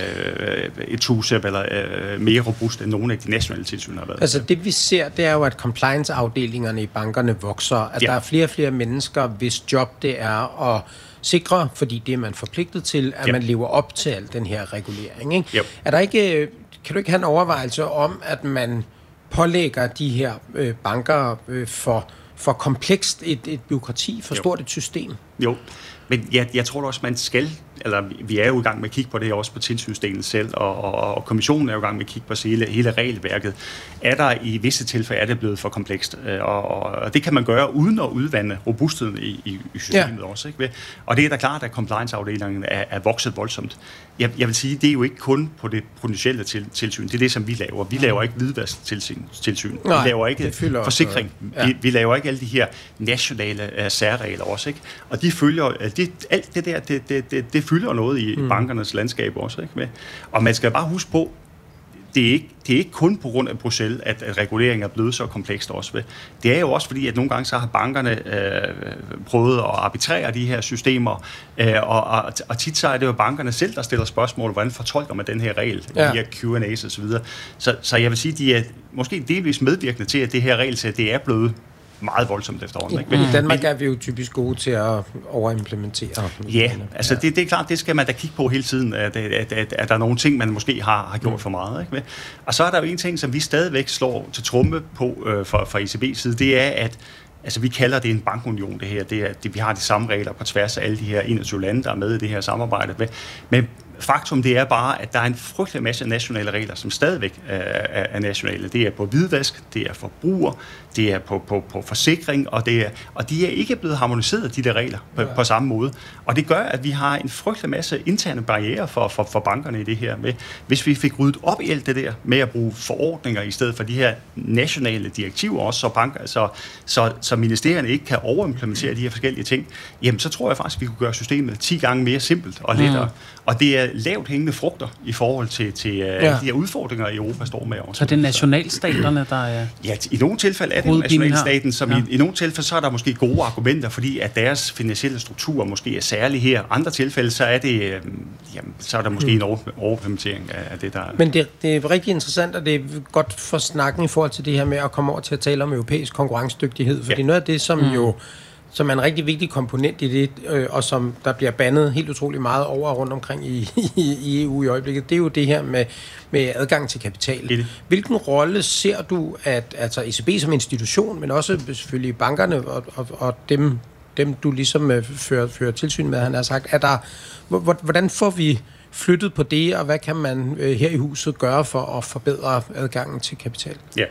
et tusep eller øh, mere robust end nogle af de nationale tilsyn har været. Altså det vi ser, det er jo, at compliance-afdelingerne i bankerne vokser. At ja. der er flere og flere mennesker, hvis job det er at sikre, fordi det er man forpligtet til, at yep. man lever op til al den her regulering. Ikke? Yep. Er der ikke, kan du ikke have en overvejelse om, at man pålægger de her øh, banker øh, for, for komplekst et, et byråkrati, for jo. stort et system? Jo, men jeg, jeg tror også, man skal, eller vi er jo i gang med at kigge på det også på tilsynsdelen selv, og, og, og kommissionen er jo i gang med at kigge på hele, hele regelværket. Er der i visse tilfælde, er det blevet for komplekst? Og, og det kan man gøre uden at udvande robustheden i, i, i systemet ja. også. Ikke? Og det er da klart, at compliance-afdelingen er, er vokset voldsomt. Jeg, jeg vil sige, det er jo ikke kun på det potentielle til, tilsyn. Det er det, som vi laver. Vi laver ikke hvidvasktilsyn. Vi laver ikke forsikring. Ja. Vi, vi laver ikke alle de her nationale uh, særregler også. Ikke? Og de følger, det, alt det der, det, det, det, det fylder noget i mm. bankernes landskab også. Ikke? Med. Og man skal bare huske på, det er ikke, det er ikke kun på grund af Bruxelles, at, at reguleringen er blevet så komplekst også. Ved. Det er jo også fordi, at nogle gange så har bankerne øh, prøvet at arbitrere de her systemer, øh, og, og, og tit så er det jo bankerne selv, der stiller spørgsmål, hvordan fortolker man den her regel, ja. de her Q and A's og så videre. Så, så jeg vil sige, de er måske delvis medvirkende til, at det her regelsæt, det er blevet meget voldsomt efterhånden. Ikke? Men, I Danmark men, er vi jo typisk gode til at overimplementere. Ja, altså ja. Det, det er klart, det skal man da kigge på hele tiden, at, at, at, at der er nogle ting, man måske har, har gjort mm. for meget. Ikke? Og så er der jo en ting, som vi stadigvæk slår til tromme på øh, fra, fra E C B's side, det er, at altså, vi kalder det en bankunion, det her. Det er, det, vi har de samme regler på tværs af alle de her enogtyve lande, der er med i det her samarbejde. Men faktum, det er bare, at der er en frygtelig masse nationale regler, som stadigvæk er, er nationale. Det er på hvidvask, det er forbruger, det er på, på, på forsikring, og, det er, og de er ikke blevet harmoniseret, de der regler, på, ja. på samme måde. Og det gør, at vi har en frygtelig masse interne barrierer for, for, for bankerne i det her. Med. Hvis vi fik ryddet op i alt det der, med at bruge forordninger i stedet for de her nationale direktiver også, så, banker, så, så, så ministerierne ikke kan overimplementere de her forskellige ting, jamen så tror jeg faktisk, at vi kunne gøre systemet ti gange mere simpelt og lettere. Mm. Og det er lavt hængende frugter i forhold til, til ja. de her udfordringer, Europa står med. Også. Så det er nationalstaterne, der er... Ja, i nogle tilfælde er det nationalstaten, som ja. i, i nogle tilfælde så er der måske gode argumenter, fordi at deres finansielle struktur måske er særlig her. Andre tilfælde, så er det, øh, jamen, så er der måske mm. en overimplementering af det, der... Men det, det er rigtig interessant, og det er godt for snakken i forhold til det her med at komme over til at tale om europæisk konkurrencedygtighed, fordi ja. noget af det, som mm. jo... som er en rigtig vigtig komponent i det, øh, og som der bliver bandet helt utrolig meget over rundt omkring i, i, i E U i øjeblikket, det er jo det her med, med adgang til kapital. Det det. Hvilken rolle ser du, at altså E C B som institution, men også selvfølgelig bankerne og, og, og dem, dem, du ligesom øh, fører, fører tilsyn med, han har sagt, er der, hvordan får vi flyttet på det, og hvad kan man øh, her i huset gøre for at forbedre adgangen til kapital? Ja,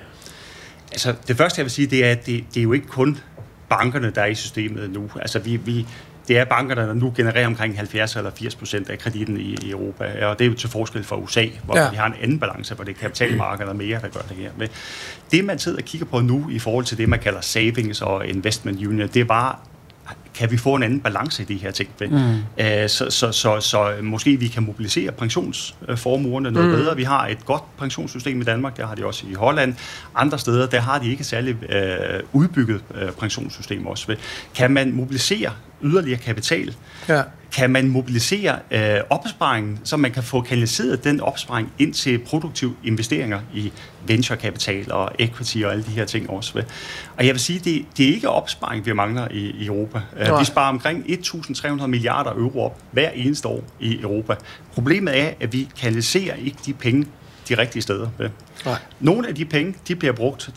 altså det første jeg vil sige, det er, at det, det er jo ikke kun bankerne, der er i systemet nu. Altså vi, vi, det er banker, der nu genererer omkring halvfjerds eller firs procent af kreditten i, i Europa, og det er jo til forskel fra U S A, hvor ja. de har en anden balance, hvor det er kapitalmarkedet eller mere, der gør det her. Men det, man sidder og kigger på nu, i forhold til det, man kalder savings og investment union, det er bare, kan vi få en anden balance i de her ting? Mm. Æ, så, så, så, så måske vi kan mobilisere pensionsformuerne noget mm. bedre. Vi har et godt pensionssystem i Danmark, der har de også i Holland. Andre steder, der har de ikke særlig øh, udbygget øh, pensionssystem også. Kan man mobilisere yderligere kapital? Ja. Kan man mobilisere øh, opsparingen, så man kan få kanaliseret den opsparing ind til produktive investeringer i venturekapital og equity og alle de her ting også. Og jeg vil sige, det, det er ikke opsparing, vi mangler i, i Europa. Ja. Vi sparer omkring et tusind tre hundrede milliarder euro op hver eneste år i Europa. Problemet er, at vi kanaliserer ikke de penge de rigtige steder. Nej. Nogle af de penge, de bliver brugt